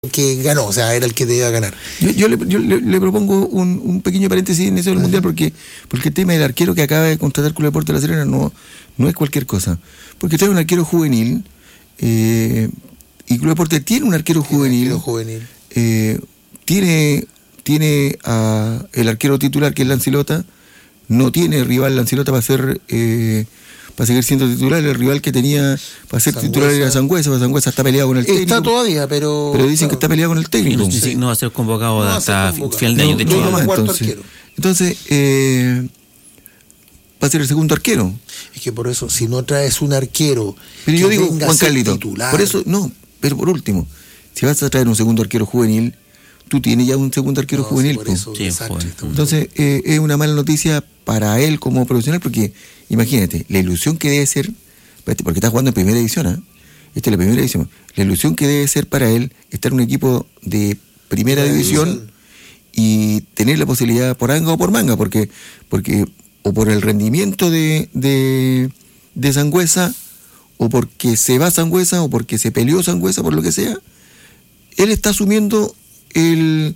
que ganó, o sea, era el que debía ganar. Yo le propongo un pequeño paréntesis en eso del Mundial, porque el tema del arquero que acaba de contratar Club Deportes La Serena no es cualquier cosa. Porque trae un arquero juvenil, y Club Deportes tiene un arquero juvenil. Tiene a el arquero titular, que es Lancilota. No tiene rival Lancilota para seguir siendo titular. El rival que tenía para ser titular era Sangüesa. Sangüesa está peleado con el técnico. Está todavía, pero dicen que está peleado con el técnico. No va a ser convocado hasta final de año. De hecho, entonces va a ser el segundo arquero. Es que por eso, si no traes un arquero, pero yo digo, Juan Carlito, titular, por eso, no, pero por último, si vas a traer un segundo arquero juvenil, tú tienes ya un segundo arquero juvenil. Por eso, entonces es una mala noticia para él como profesional, porque imagínate, la ilusión que debe ser, porque está jugando en primera división, esta es la primera división, la ilusión que debe ser para él estar en un equipo de primera división y tener la posibilidad por anga o por manga, porque o por el rendimiento de Sangüesa, o porque se va Sangüesa, o porque se peleó Sangüesa, por lo que sea, él está asumiendo el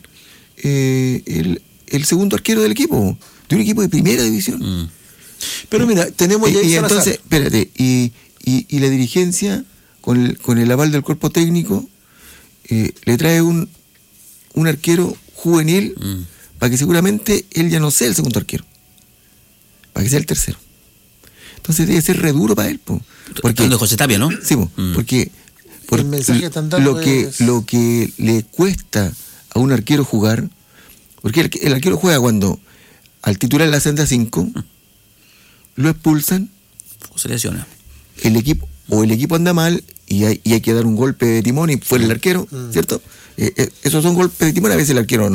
segundo arquero del equipo, de un equipo de primera división. Pero mira, tenemos ya y entonces, espérate, y la dirigencia, con el aval del cuerpo técnico, le trae un arquero juvenil para que seguramente él ya no sea el segundo arquero, para que sea el tercero. Entonces debe ser re duro para él, porque José Tapia, ¿no? Sí, porque el mensaje lo que le cuesta a un arquero jugar, porque el arquero juega cuando al titular le hacen de 5, lo expulsan, o se lesiona, el equipo anda mal y hay que dar un golpe de timón y fuera el arquero, ¿cierto? Esos son golpes de timón. A veces el arquero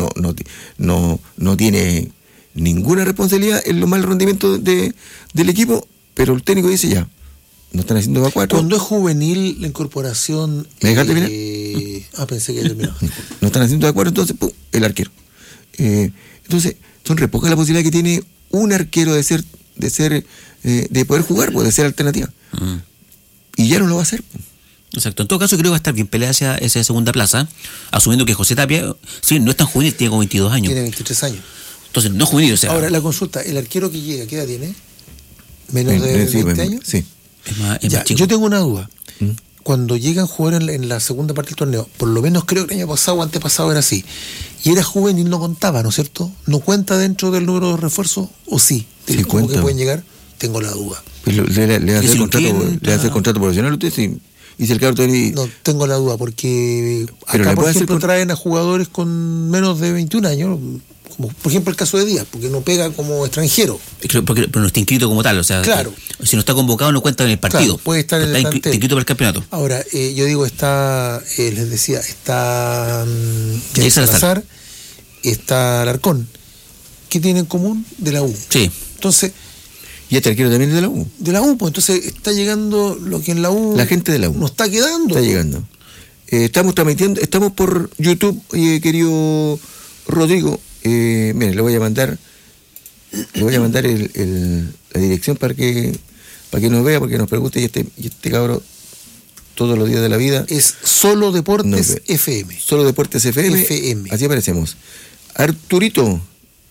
no tiene ninguna responsabilidad en los malos rendimientos del equipo, pero el técnico dice ya, no están haciendo a 4. Cuando es juvenil la incorporación. ¿Me dejaste terminar? Pensé que terminaba. No están haciendo a 4, entonces el arquero. Entonces son re pocas la posibilidad que tiene un arquero de poder jugar, de ser alternativa. Y ya no lo va a hacer. Exacto. En todo caso, creo que va a estar bien peleada esa segunda plaza, asumiendo que José Tapia, sí, no es tan juvenil, tiene como 22 años. Tiene 23 años. Entonces, no es juvenil, o sea. Ahora, la consulta, ¿el arquero que llega, qué edad tiene? ¿Menos de 20 años? Sí. Es más chico. Yo tengo una duda. Cuando llegan a jugar en la segunda parte del torneo, por lo menos creo que el año pasado o antepasado era así, y era juvenil, no contaba, ¿no es cierto? ¿No cuenta dentro del número de refuerzos o sí? Sí ¿Cómo cuenta. que pueden llegar? Tengo la duda. Pero le hace contrato profesional a usted, sí. Y si el carro No, tengo la duda, porque acá, por ejemplo, traen a jugadores con menos de 21 años, como por ejemplo el caso de Díaz, porque no pega como extranjero. Pero no está inscrito como tal, o sea, claro. Si no está convocado no cuenta en el partido. Claro, puede estar en el plantel. Está inscrito para el campeonato. Ahora, yo digo, les decía, está Jair Salazar, está Alarcón. ¿Qué tienen en común? De la U. Sí. Entonces... ¿Y este arquero también es de la U? De la U, pues entonces está llegando lo que en la U... La gente de la U. No está quedando. Está llegando. Estamos transmitiendo, estamos por YouTube, querido Rodrigo. Mire, le voy a mandar la dirección para que nos vea, porque nos pregunte, y este cabro todos los días de la vida. Es Solo Deportes FM. Solo Deportes FM. Así aparecemos. Arturito,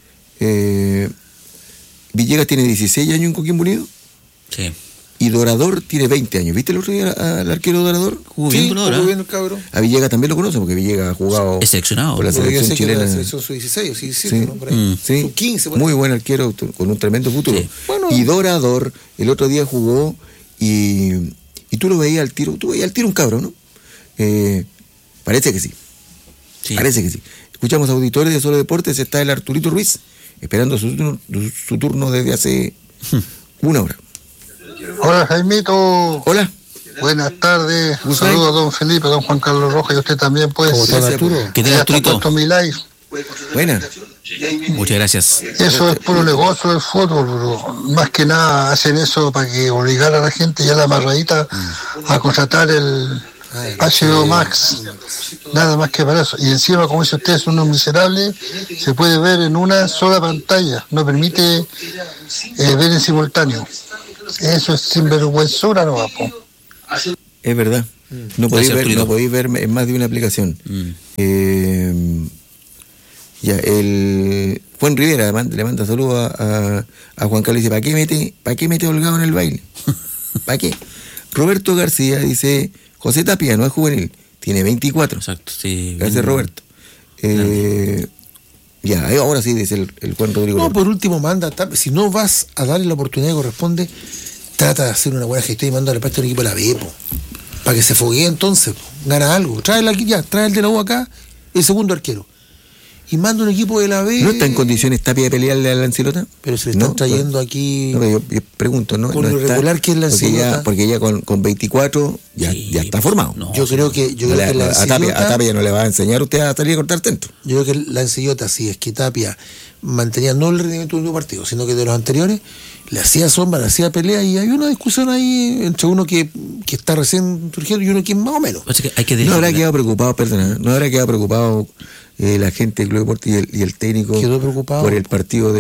Villegas tiene 16 años en Coquimbo Unido. Sí. Y Dorador tiene 20 años. ¿Viste el otro día al arquero Dorador? Jugó bien el cabrón. A Villegas también lo conoce, porque Villegas ha jugado... Es seleccionado. Por la selección chilena. La selección sub-16 o 17, ¿no? Por ahí. Sí. Sub-15. Muy buen arquero, con un tremendo futuro. Sí. Bueno. Y Dorador, el otro día jugó y tú lo veías al tiro. Tú veías al tiro un cabro, ¿no? Parece que sí. Parece que sí. Escuchamos auditores de Solo Deportes. Está el Arturito Ruiz, esperando su turno desde hace una hora. Hola, Jaimito. Hola. Buenas tardes. Un saludo a don Felipe, a don Juan Carlos Rojas, y usted también, pues. ¿Cómo está, Arturo? ¿Qué tal, Arturito? Mi live. Buena. Muchas gracias. Eso es puro negocio del fútbol, bro. Más que nada hacen eso para que obligar a la gente ya la amarradita a contratar el HBO Max. Nada más que para eso. Y encima, como dice usted, es uno miserable, se puede ver en una sola pantalla. No permite ver en simultáneo. Eso es sinvergüenzura, ¿no, papo? Es verdad. No Puede podéis ser ver, tuyo. no podéis ver en más de una aplicación. Ya, el Juan Rivera le manda saludos a Juan Carlos y dice, ¿para qué mete Holgado en el baile? ¿Para qué? Roberto García dice, José Tapia no es juvenil, tiene 24. Exacto, sí. Gracias, Roberto. Ya, ahora sí dice el Juan Rodrigo. No, López. por último, manda, si no vas a darle la oportunidad que corresponde, trata de hacer una buena gestión y manda al parte del equipo de la B, para que se foguee entonces, gana algo. Trae el de la U acá, el segundo arquero. Y manda un equipo de la B. ¿No está en condiciones Tapia de pelearle a Lancelota? Pero se le están trayendo aquí. No, yo pregunto, ¿no? Con no lo está, irregular que es Lancelota. porque ya con 24 ya está formado. No, Yo creo que a Tapia no le va a enseñar usted a salir a cortar centro. Yo creo que Lancelota, si es que Tapia mantenía no el rendimiento del último partido, sino que de los anteriores, le hacía sombra, le hacía pelea, y hay una discusión ahí entre uno que está recién surgiendo y uno que es más o menos. O sea que hay que No habrá quedado preocupado, no habrá quedado preocupado la gente del Club Deportivo y el técnico Quedó preocupado por el partido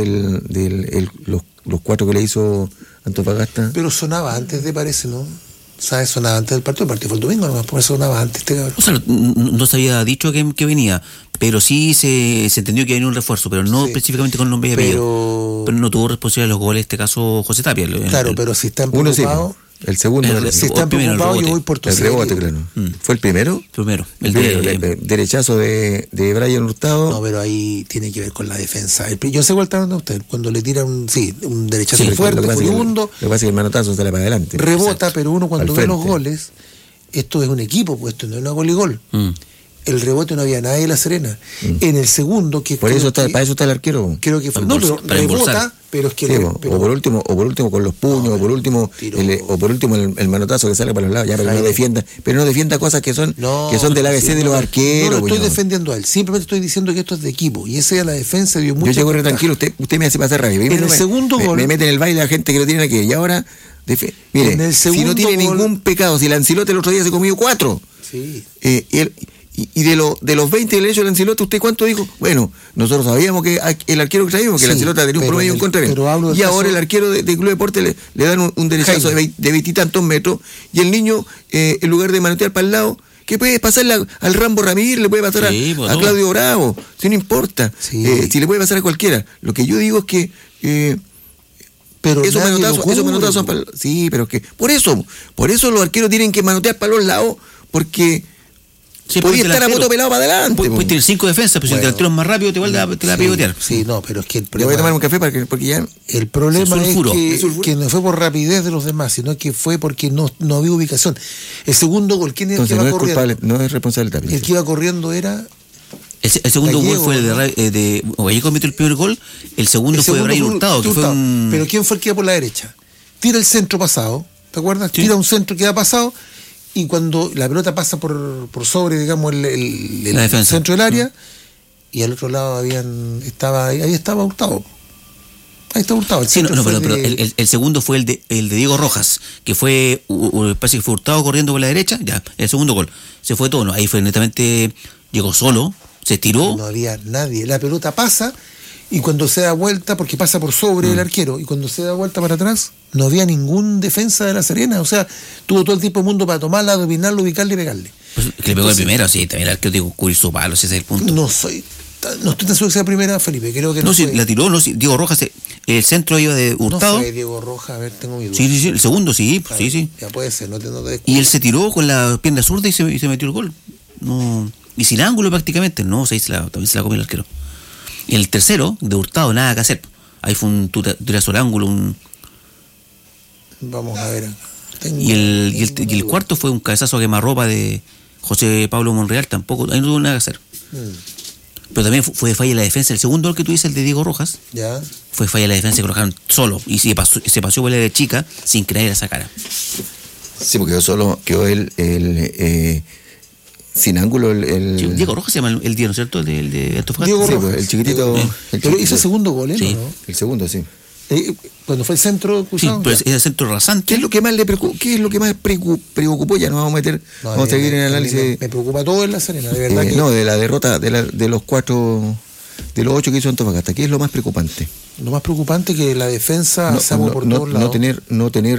los 4 que le hizo Antofagasta. Pero sonaba antes parece, ¿no? ¿Sabes? Sonaba antes del partido. El partido fue el domingo, nomás por eso sonaba antes este cabrón. O sea, no se había dicho que venía, pero sí se entendió que venía un refuerzo, pero no Sí. específicamente con nombre y apellido. Pero no tuvo responsabilidad de los goles, en este caso José Tapia. Claro, pero si están Uno sí, preocupados, el segundo. si están primero, el preocupados, yo rebote. voy por El Toselli. rebote, claro. ¿Fue el primero? Primero, Derechazo de Brian Hurtado. No, pero ahí tiene que ver con la defensa. Yo sé cuál está hablando usted. Cuando le tira un derechazo Sí, fuerte, lo que pasa es que furibundo, lo que pasa es que el manotazo sale para adelante. rebota, Exacto. pero uno cuando Al ve los frente. goles, esto es un equipo, pues esto no es una gol y gol. El rebote no había nadie de La Serena. En el segundo, que Por creo eso está, que- para eso está el arquero. creo que fue. Para No, pero para rebota, embolsar. pero es que. Sí, pero- o por último con los puños, o por último el manotazo que sale para los lados, ya, pero no Jaime. defienda cosas que son No, del ABC sí, de los arqueros. No lo estoy pues, defendiendo a él, simplemente estoy diciendo que esto es de equipo. Y esa es la defensa dio mucho. Yo llego re tranquilo, usted me hace pasar rabia. En el segundo gol- me mete en el baile a gente que lo tiene aquí. Y ahora, mire, En el si no segundo tiene gol- ningún pecado, si Lancelotti el otro día se comió 4. Sí. Y de los 20 que le hecho Lancelotti, ¿usted cuánto dijo? Bueno, nosotros sabíamos que el arquero que traíamos, que Sí, Lancelotti tenía un pero promedio en contra de él. pero hablo del Y ahora caso- el arquero de Club Deporte le dan un derechazo Jaime. de 20 y tantos metros, y el niño, en lugar de manotear para el lado, ¿qué puede pasarle al Rambo Ramírez? Le puede pasar Sí, pues, a no. Claudio Bravo, si no importa. Sí. Si le puede pasar a cualquiera. Lo que yo digo es que Pero esos nadie lo manotazos cubre. son para... Sí, pero es que por eso los arqueros tienen que manotear para los lados, porque Sí, podía pues, el estar a delantero- moto pelado para adelante. Puedes tener 5 defensas, pero si el Bueno. delantero es más rápido, te va a pivotear. Sí, no, pero es que el Le voy a tomar un problema, café porque ya... el problema Se es sulfuró. que no fue por rapidez de los demás, sino que fue porque no había ubicación. El segundo gol, ¿quién era el que Entonces no iba es corriendo? culpable, no es responsable Tapia. El que iba corriendo era. El segundo Gallego, gol fue el de Gallego metió el primer gol, el segundo fue de Brian Hurtado, que fue un... Pero ¿quién fue el que iba por la derecha? Tira el centro pasado, ¿te acuerdas? Sí. Tira un centro que ha pasado, y cuando la pelota pasa por sobre, digamos, el La defensa. centro del área, y al otro lado ahí estaba Hurtado. Ahí está Hurtado. El Sí, no, centro fue pero de- el segundo fue el de Diego Rojas, que fue, parece que fue Hurtado corriendo por la derecha, ya, el segundo gol. Se fue todo, ¿no? Ahí fue netamente, llegó solo, se tiró. No había nadie. La pelota pasa, y cuando se da vuelta, porque pasa por sobre el arquero, y cuando se da vuelta para atrás, no había ningún defensa de La Serena. O sea, tuvo todo el tiempo del mundo para tomarla, dominarlo, ubicarle y pegarle. Pues, que le pegó el primero, sí, también el arquero digo, cubrir su palo, ese es el punto. No estoy tan seguro que sea primera, Felipe. Creo que no, No, sí, fue. la tiró, no, sí, Diego Rojas, el centro iba de Hurtado. No fue Diego Rojas, a ver, tengo mi duda. Sí, el segundo, sí, Claro, sí. Ya puede ser, no te Y él se tiró con la pierna zurda y se metió el gol. No, y sin ángulo prácticamente, no, también se la comió el arquero. Y el tercero, de Hurtado, nada que hacer. Ahí fue un tirazo al ángulo, Vamos a ver acá. y el cuarto fue un cabezazo a quemarropa de José Pablo Monreal, tampoco, ahí no tuvo nada que hacer. Pero también fue falla la defensa. El segundo gol que tú dices, el de Diego Rojas, Ya. fue falla la defensa que lo dejaron solo y se pasó por la de chica sin que nadie la sacara. Sí, porque quedó sin ángulo Sí, Diego Rojas se llama el día, ¿no es cierto? El de Antofagasta. Diego Sí, Rojas. pues, el chiquitito. Sí. el Pero chiquitito. hizo el segundo gol, ¿eh? Sí. ¿No? El segundo, sí. Cuando fue el centro Sí, cruzado. pero ya. es el centro rasante. ¿Qué es lo que más preocupó? Ya nos vamos a meter, No, vamos a seguir en el análisis. Me preocupa todo en La Serena, de verdad. No, de la derrota de los 8 que hizo Antofagasta. ¿Qué es lo más preocupante? Lo más preocupante es que la defensa se hago por todos lados. No tener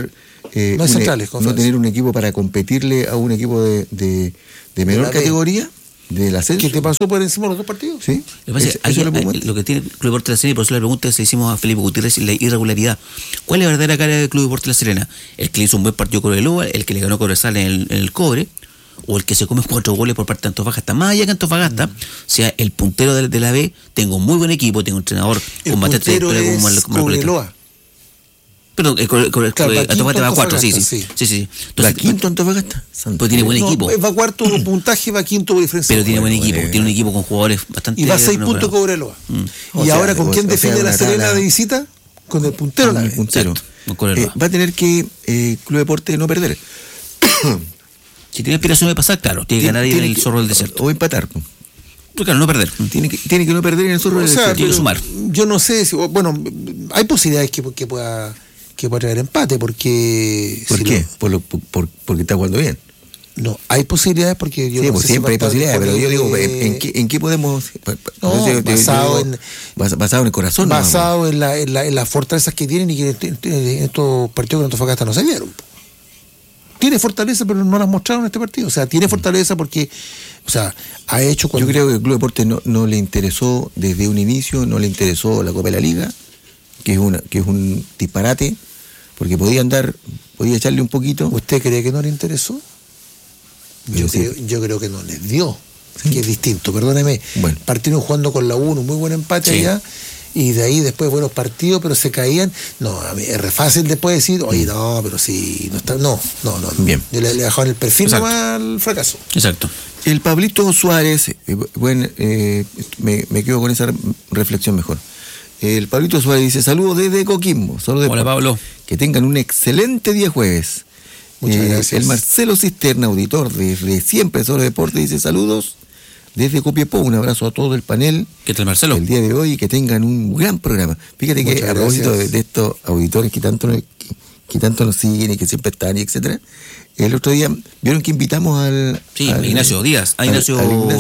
No hay centrales, no tener un equipo para competirle a un equipo de menor la categoría del ascenso. ¿Qué te pasó por encima de los dos partidos? Sí. Lo que pasa es que lo que tiene el Club Deportes La Serena, y por eso la pregunta se hicimos a Felipe Gutiérrez, la irregularidad. ¿Cuál es la verdadera cara del Club Deportes La Serena? ¿El que le hizo un buen partido con Cobreloa, el que le ganó Cobresal en el Cobre, o el que se come 4 goles por parte de Antofagasta? Más allá que Antofagasta sea el puntero de la B, tengo un muy buen equipo, tengo un entrenador El con bastante puntero es Cobreloa. Pero Antofagasta va a 4, sí. ¿Va Entonces, quinto Antofagasta? pues tiene buen equipo. Va cuarto puntaje, va quinto por diferencia. Pero tiene buen equipo, bueno. tiene un equipo con jugadores bastante... Y va a 6 puntos renombrados. Cobreloa. O Y sea, ahora, ¿con quién defiende la una Serena tabla- de visita? Con el puntero la el B. puntero. Exacto, con Cobreloa. Va a tener que Club Deportes no perder. Si tiene aspiración de pasar, claro, tiene que ganar ahí en el Zorro del Desierto. O empatar. Pues. Pero claro, no perder. Tiene que no perder en el Zorro O del sea, Desierto. tiene que pero sumar. yo no sé si, bueno, hay posibilidades que pueda traer empate, porque ¿Por si qué? no- Porque está jugando bien. No, hay posibilidades porque yo Sí, no pues sé si siempre hay va a estar posibilidades, pero yo digo, disponible- ¿en qué podemos...? No, basado en el corazón. ¿no? basado en las fortalezas que tienen y que en estos partidos con Antofagasta no se vieron. Tiene fortaleza, pero no las mostraron en este partido. O sea, tiene fortaleza porque, o sea, ha hecho Yo creo que el Club Deportes no le interesó desde un inicio, no le interesó la Copa de la Liga, que es un disparate, porque podía echarle un poquito. ¿Usted cree que no le interesó? Yo sí. Yo creo que no les dio, que es distinto, perdóneme. Bueno. Partieron jugando con la 1, muy buen empate Sí. allá, y de ahí después buenos partidos, pero se caían. No, a mí es re fácil después decir, oye, no, pero si no está. No. Bien. Yo le dejaron el perfil Exacto. nomás al fracaso. Exacto. El Pablito Suárez, me quedo con esa reflexión mejor. El Pablito Suárez dice, saludos desde Coquimbo. Hola, Pablo. Que tengan un excelente día jueves. Muchas gracias. El Marcelo Cisterna, auditor de Siempre Solo Deporte, dice saludos desde Copiapó. Un abrazo a todo el panel ¿Qué tal, Marcelo? el día de hoy y que tengan un gran programa. Fíjate que Muchas a propósito gracias. de estos auditores que tanto nos siguen y que siempre están y etcétera, el otro día vieron que invitamos al Ignacio Díaz, al Ignacio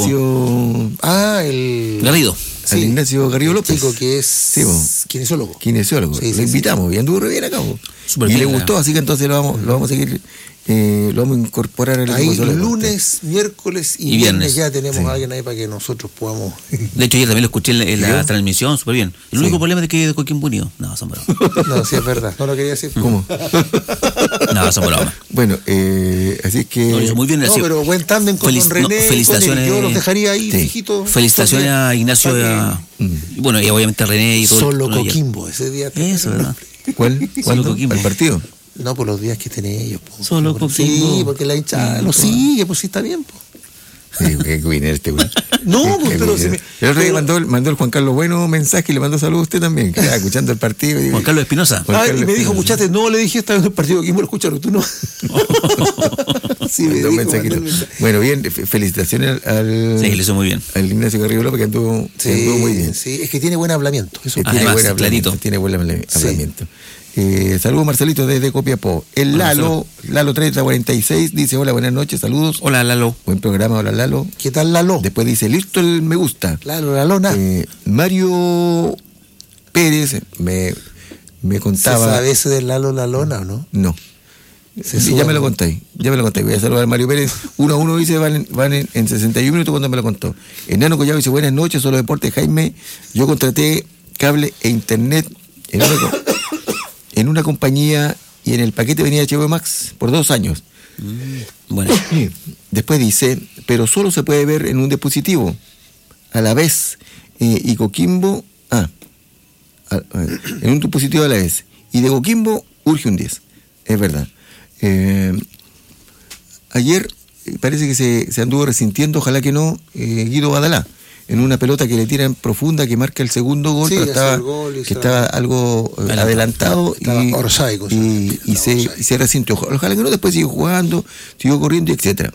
El Garrido. al Ignacio Garrido el López, chico que es Sí, bo. kinesiólogo. kinesiólogo. Sí, Lo sí, invitamos y anduvo re bien acá. Bo. Súper Y bien, le gustó, así que entonces lo vamos a seguir, lo vamos a incorporar al Ahí equipo Solo Deporte. lunes, miércoles y Y viernes viernes. ya tenemos Sí. a alguien ahí para que nosotros podamos. De hecho, ayer también lo escuché en la transmisión, súper bien. El Sí. único problema es que de Coquimbo Unido. No, son bromas. No, sí es verdad, no lo quería decir. ¿Cómo? No, son bromas. Bueno, así es que No, lo hizo muy bien. No, Nació. pero buen tándem con don René. felicitaciones. Yo los dejaría ahí, Sí. hijitos. Mm. Felicitaciones a Ignacio y bueno, y obviamente a René y todo. Solo todo ayer. Coquimbo, ese día. Eso, ¿verdad? ¿Cuál? ¿Cuándo? Coquimbo. ¿El partido? No, por los días que tienen ellos. Po. Solo Por- Coquimbo. Sí, porque la hinchada lo sigue, pues sí está bien. Po. Sí, qué winner este güey. No, pues, Qué pero winner. si me- El otro día pero- mandó el Juan Carlos Bueno mensaje y le mandó saludos a usted también, que estaba escuchando el partido. Y Juan Carlos Espinosa. Juan Ah, Carlos y me dijo, Espinosa. muchachos, no le dije, está viendo el partido de Coquimbo, lo escucharon, tú no. Sí, me Mandó dijo, un mensajito. mandó un mensaje. Bueno, bien, felicitaciones al Sí, lo hizo muy bien. Ignacio Garrido López, que anduvo muy bien. Sí, es que tiene buen hablamiento. Eso. Que Ah, tiene además, buen hablamiento. clarito. Tiene buen Sí. hablamiento. Saludos Marcelito desde Copiapó. El Hola, Lalo 3046 dice hola, buenas noches, saludos. Hola, Lalo. Buen programa, hola Lalo. ¿Qué tal Lalo? Después dice, listo el me gusta. Lalo, la lona. Mario Pérez me ¿Se contaba. sabe ese de Lalo, la lona o no? No. Se Sí, sube. ya me lo contáis. Voy a saludar a Mario Pérez. 1-1 dice, van en 61 minutos cuando me lo contó. Enano Collado dice, buenas noches, Solo Deporte, Jaime. Yo contraté cable e internet en una compañía y en el paquete venía HBO Max por 2 años. Bueno, Después dice, pero solo se puede ver en un dispositivo a la vez. Y Coquimbo, en un dispositivo a la vez. Y de Coquimbo urge un 10. Es verdad. Ayer parece que se anduvo resintiendo, ojalá que no, Guido Badalá, en una pelota que le tiran profunda que marca el segundo gol, Sí, pero hace el gol y estaba algo adelantado Estaba offside, con y se resintió. Ojalá que no, después siguió jugando, siguió corriendo, etcétera.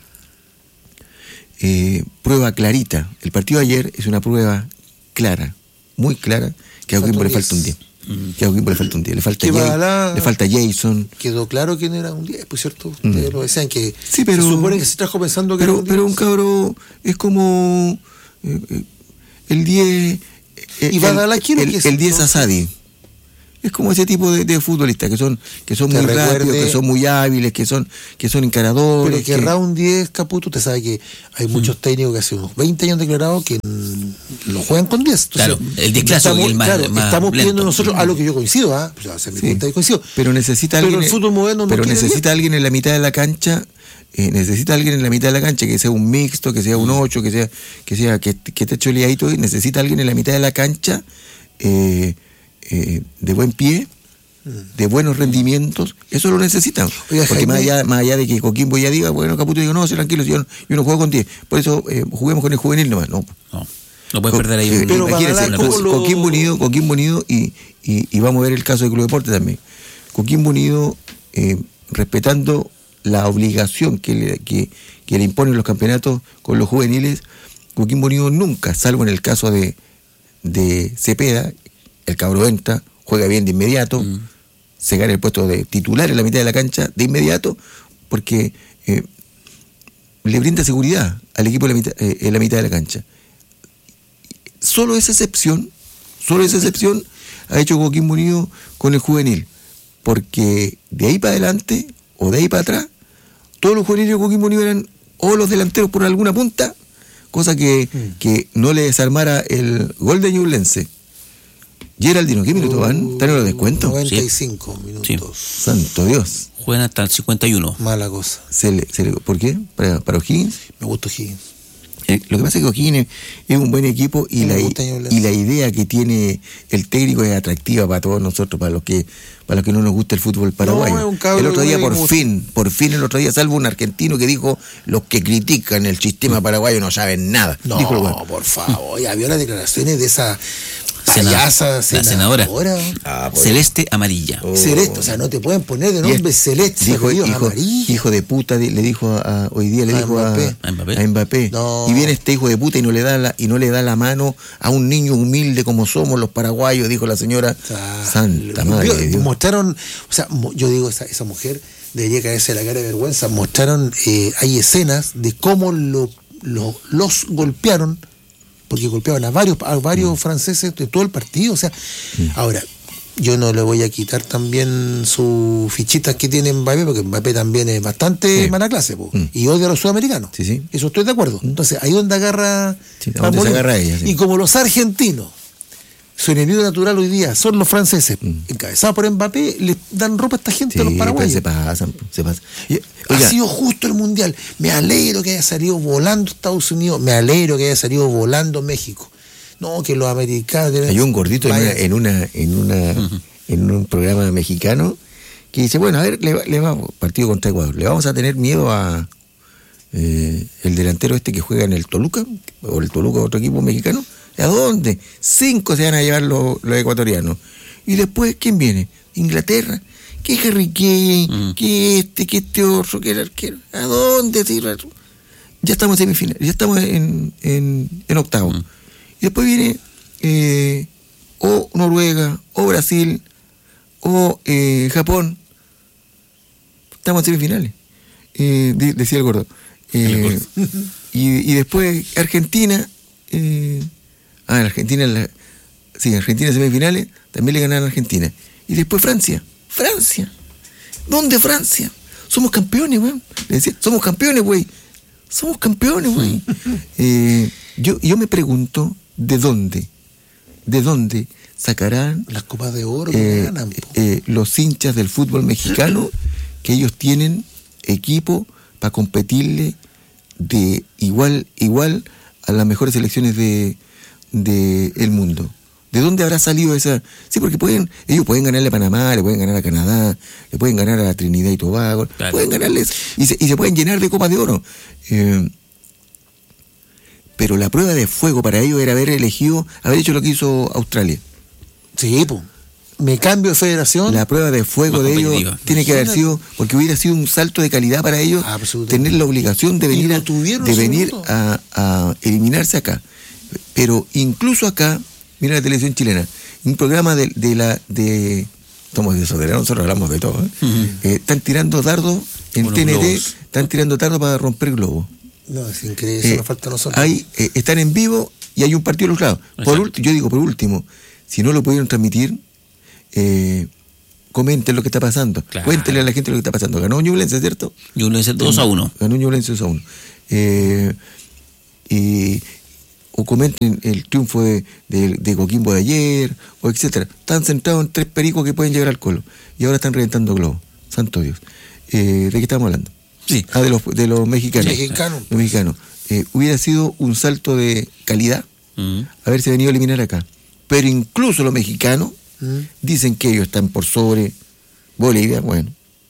Prueba clarita. El partido de ayer es una prueba clara, muy clara, que a Coquimbo le falta un 10. Que a Coquimbo le falta un 10. Le falta Que Badalá- le falta Jason. Quedó claro que no era un 10, pues cierto. Ustedes lo decían que Sí, pero- se supone que se trajo pensando que era un 10. Pero un cabro es como el 10. ¿Y Badalá quién es que es? El 10 Asadi. Es como ese tipo de futbolistas que son muy rápidos, que son muy hábiles, que son encaradores. Pero que round 10, Caputo, usted sabe que hay muchos técnicos que hace unos 20 años han declarado que lo juegan con 10. Claro, el 10 clásico y el más estamos pidiendo lento. nosotros a lo que yo coincido, pues, hacer mi cuenta y coincido. Pero necesita Pero alguien, el fútbol moderno no pero quiere necesita alguien en la mitad de la cancha. Necesita alguien en la mitad de la cancha que sea un mixto, que sea un 8, que esté choleadito, y necesita alguien en la mitad de la cancha de buen pie, de buenos rendimientos. Eso lo necesitan. Oiga, porque Jaime, más allá de que Coquimbo ya diga, bueno, Caputo, digo, no, tranquilo, yo no juego con 10, por eso juguemos con el juvenil nomás. No puedes perder ahí pero imagínense, para dar Coquimbo Unido y vamos a ver el caso de Club Deporte también. Coquimbo Unido, respetando la obligación que le imponen los campeonatos con los juveniles, Coquimbo Unido nunca, salvo en el caso de Cepeda, el cabro entra, juega bien de inmediato, se gana el puesto de titular en la mitad de la cancha de inmediato, porque le brinda seguridad al equipo en la mitad de la cancha. Solo esa excepción ha hecho Coquimbo Unido con el juvenil, porque de ahí para adelante o de ahí para atrás, todos los juveniles de Coquimbo Unido eran o los delanteros por alguna punta, cosa que no le desarmara el gol de Ñublense. Geraldino, ¿qué minutos van? ¿Están en los descuentos? 95 minutos. Sí. Santo Dios. Juegan hasta el 51. Mala cosa. ¿Por qué? ¿Para O'Higgins? Me gusta Higgins. Lo que pasa es que O'Higgins es un buen equipo y la idea que tiene el técnico es atractiva para todos nosotros, para los que no nos gusta el fútbol paraguayo. El otro día, por fin el otro día, salvo un argentino que dijo: los que critican el sistema paraguayo no saben nada. No, dijo el bueno. por favor, ya vio las declaraciones de esa payasa senadora. Celeste Amarilla. Celeste, o sea, no te pueden poner de nombre Celeste. Dijo, hijo de puta, le dijo hoy día a Mbappé. No. Y viene este hijo de puta y no le da la mano a un niño humilde como somos los paraguayos, dijo la señora. Santa madre de Dios. Mostraron, o sea, yo digo, esa mujer debería caerse la cara de vergüenza. Mostraron, hay escenas de cómo los golpearon, porque golpeaban a varios franceses de todo el partido. O sea, ahora, yo no le voy a quitar también sus fichitas que tiene Mbappé, porque Mbappé también es bastante mala clase, y odia a los sudamericanos. Sí. Eso estoy de acuerdo. Entonces, ahí donde agarra... donde se agarra ella. Sí. Y como los argentinos, su enemigo natural hoy día son los franceses, encabezados por Mbappé, les dan ropa a esta gente, a los paraguayos. Se pasan. Ha sido justo el Mundial. Me alegro que haya salido volando Estados Unidos, me alegro que haya salido volando México. No, que los americanos... Hay un gordito en un programa mexicano que dice, bueno, a ver, le vamos, partido contra Ecuador, le vamos a tener miedo a el delantero este que juega en el Toluca, o el Toluca, otro equipo mexicano. ¿A dónde? 5 se van a llevar los ecuatorianos. Y después, ¿quién viene? Inglaterra. ¿Qué Harry Kane? ¿Qué este otro? ¿Qué el arquero? ¿A dónde? Ya estamos en semifinal, ya estamos en octavo. Y después viene o Noruega, o Brasil, o Japón. Estamos en semifinales. Decía el gordo. Y después Argentina. Argentina semifinales, también le ganaron a Argentina. Y después Francia. ¿Dónde Francia? Somos campeones, güey. Le decía, somos campeones, güey. Yo me pregunto, ¿de dónde sacarán las copas de oro que ganan? Los hinchas del fútbol mexicano, que ellos tienen equipo para competirle de igual a las mejores selecciones del mundo? ¿De dónde habrá salido esa? Sí, porque ellos pueden ganarle a Panamá, le pueden ganar a Canadá, le pueden ganar a Trinidad y Tobago, claro. Pueden ganarles y se pueden llenar de copas de oro. Pero la prueba de fuego para ellos era haber hecho lo que hizo Australia. Sí, pues. Me cambio de federación. La prueba de fuego de ellos tiene que haber sido, porque hubiera sido un salto de calidad para ellos tener la obligación de venir a eliminarse acá. Pero incluso acá, mira la televisión chilena, un programa estamos desorderados, nosotros hablamos de todo, están tirando dardos en TNT, globos. Están tirando dardos para romper globos. No, es increíble, eso nos falta a nosotros. Están en vivo y hay un partido a los lados. Yo digo, por último, si no lo pudieron transmitir, comenten lo que está pasando. Claro. Cuéntenle a la gente lo que está pasando. Ganó Ñublense, ¿cierto? Ñublense 2-1. Ganó Ñublense 2-1. O comenten el triunfo de Coquimbo de ayer, o etcétera. Están centrados en 3 pericos que pueden llegar al Colo. Y ahora están reventando globos. Santo Dios. ¿De qué estamos hablando? Sí. De los mexicanos. Los mexicanos. Hubiera sido un salto de calidad haberse venido a eliminar acá. Pero incluso los mexicanos dicen que ellos están por sobre Bolivia, bueno.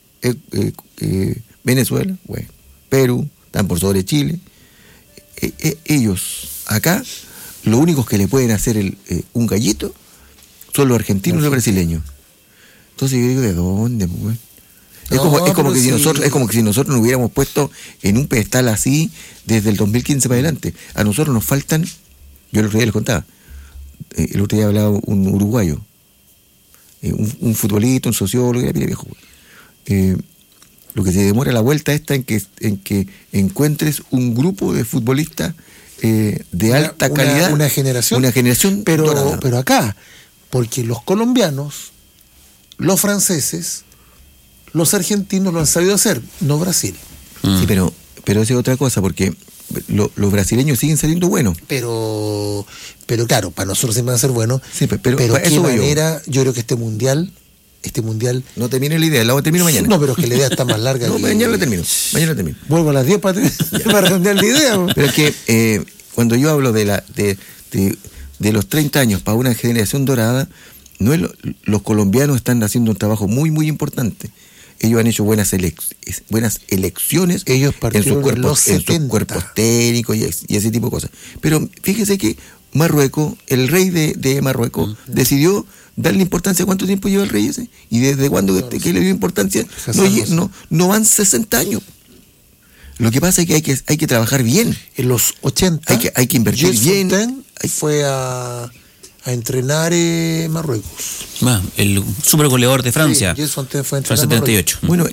Venezuela, bueno. Perú, están por sobre Chile. Ellos acá, lo únicos que le pueden hacer un gallito son los argentinos y los brasileños. Entonces yo digo, ¿de dónde, pues? Es como que si nosotros nos hubiéramos puesto en un pedestal así desde el 2015 para adelante. A nosotros nos faltan, yo el otro día les contaba, el otro día hablaba un uruguayo, un futbolista, un sociólogo, era viejo. Lo que se demora la vuelta esta en que encuentres un grupo de futbolistas de alta calidad. Una generación. Dorada. Pero acá, porque los colombianos, los franceses, los argentinos lo han sabido hacer, no Brasil. Sí, pero esa es otra cosa, porque los brasileños siguen saliendo buenos. Pero claro, para nosotros siempre van a ser buenos. Sí, pero qué eso manera, yo creo que este mundial. No termine la idea, la termino mañana. No, pero es que la idea está más larga. No, mañana la termino. Vuelvo a las 10 para redondear la idea. Pero es que cuando yo hablo de los 30 años para una generación dorada, no es los colombianos están haciendo un trabajo muy, muy importante. Ellos han hecho buenas elecciones. Ellos partieron en sus cuerpos técnicos y ese tipo de cosas. Pero fíjese que Marruecos, el rey de Marruecos, decidió darle importancia. ¿Cuánto tiempo lleva el rey ese? ¿Y desde cuándo que le dio importancia? No van 60 años. Lo que pasa es que hay que trabajar bien. En los 80 hay que invertir bien. Fue a entrenar Marruecos. El super goleador de Francia. Sí, Fontaine fue a entrenar 78. Bueno,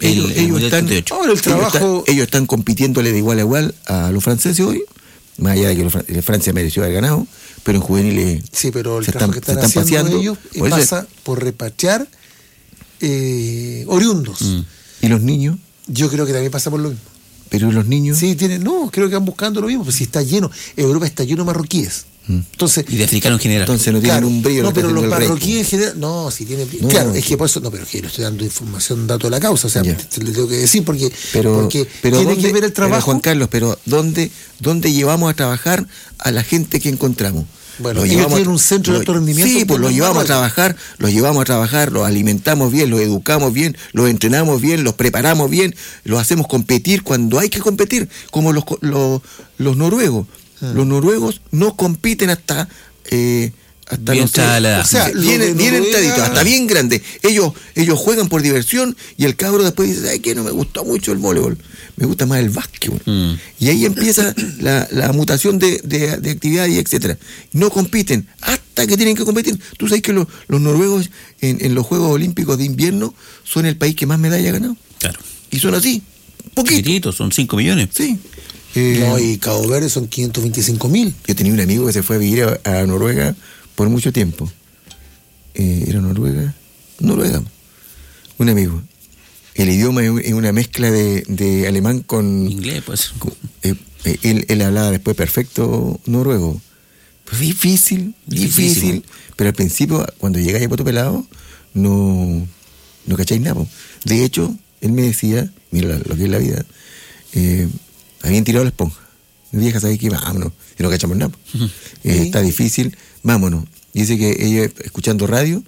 ellos están compitiéndole de igual a igual a los franceses hoy, más allá de que Francia mereció haber ganado, pero en juveniles pero el trabajo que están haciendo paseando, ellos pasa por repatriar oriundos. ¿Y los niños? Yo creo que también pasa por lo mismo. ¿Pero los niños? Sí, creo que van buscando lo mismo, pues si está lleno, Europa está lleno de marroquíes. Entonces, y de africanos en general. Entonces no tienen un brillo. No, pero los marroquíes en general, sí tienen brillo. Claro, es que por eso, pero que le estoy dando información, dato de la causa, o sea, le tengo que decir, porque tiene que ver el trabajo. Juan Carlos, pero ¿dónde llevamos a trabajar a la gente que encontramos? Bueno, ellos tienen un centro de alto rendimiento. Sí, pues los llevamos a trabajar, los alimentamos bien, los educamos bien, los entrenamos bien, los preparamos bien, los hacemos competir cuando hay que competir, como los noruegos. Los noruegos no compiten hasta bien o sea, bien entraditos, hasta bien grandes. Ellos juegan por diversión y el cabro después dice, ay, que no me gustó mucho el voleibol, me gusta más el básquetbol. Y ahí empieza la mutación de actividad y etcétera. No compiten hasta que tienen que competir. Tú sabes que los noruegos en los Juegos Olímpicos de Invierno son el país que más medallas ha ganado. Claro. Y son así, poquitos, son 5 millones. Sí. Y Cabo Verde son 525.000. Yo tenía un amigo que se fue a vivir a Noruega por mucho tiempo. ¿Era Noruega? Un amigo. El idioma es una mezcla de alemán con inglés, pues. Él hablaba después perfecto noruego. Pues difícil, pero al principio, cuando llegáis a Poto Pelado, no cacháis nada. De hecho, él me decía, mira lo que es la vida, habían tirado la esponja. Mi vieja sabe que vámonos, y no cachamos nada. Está difícil, vámonos. Dice que ella, escuchando radio,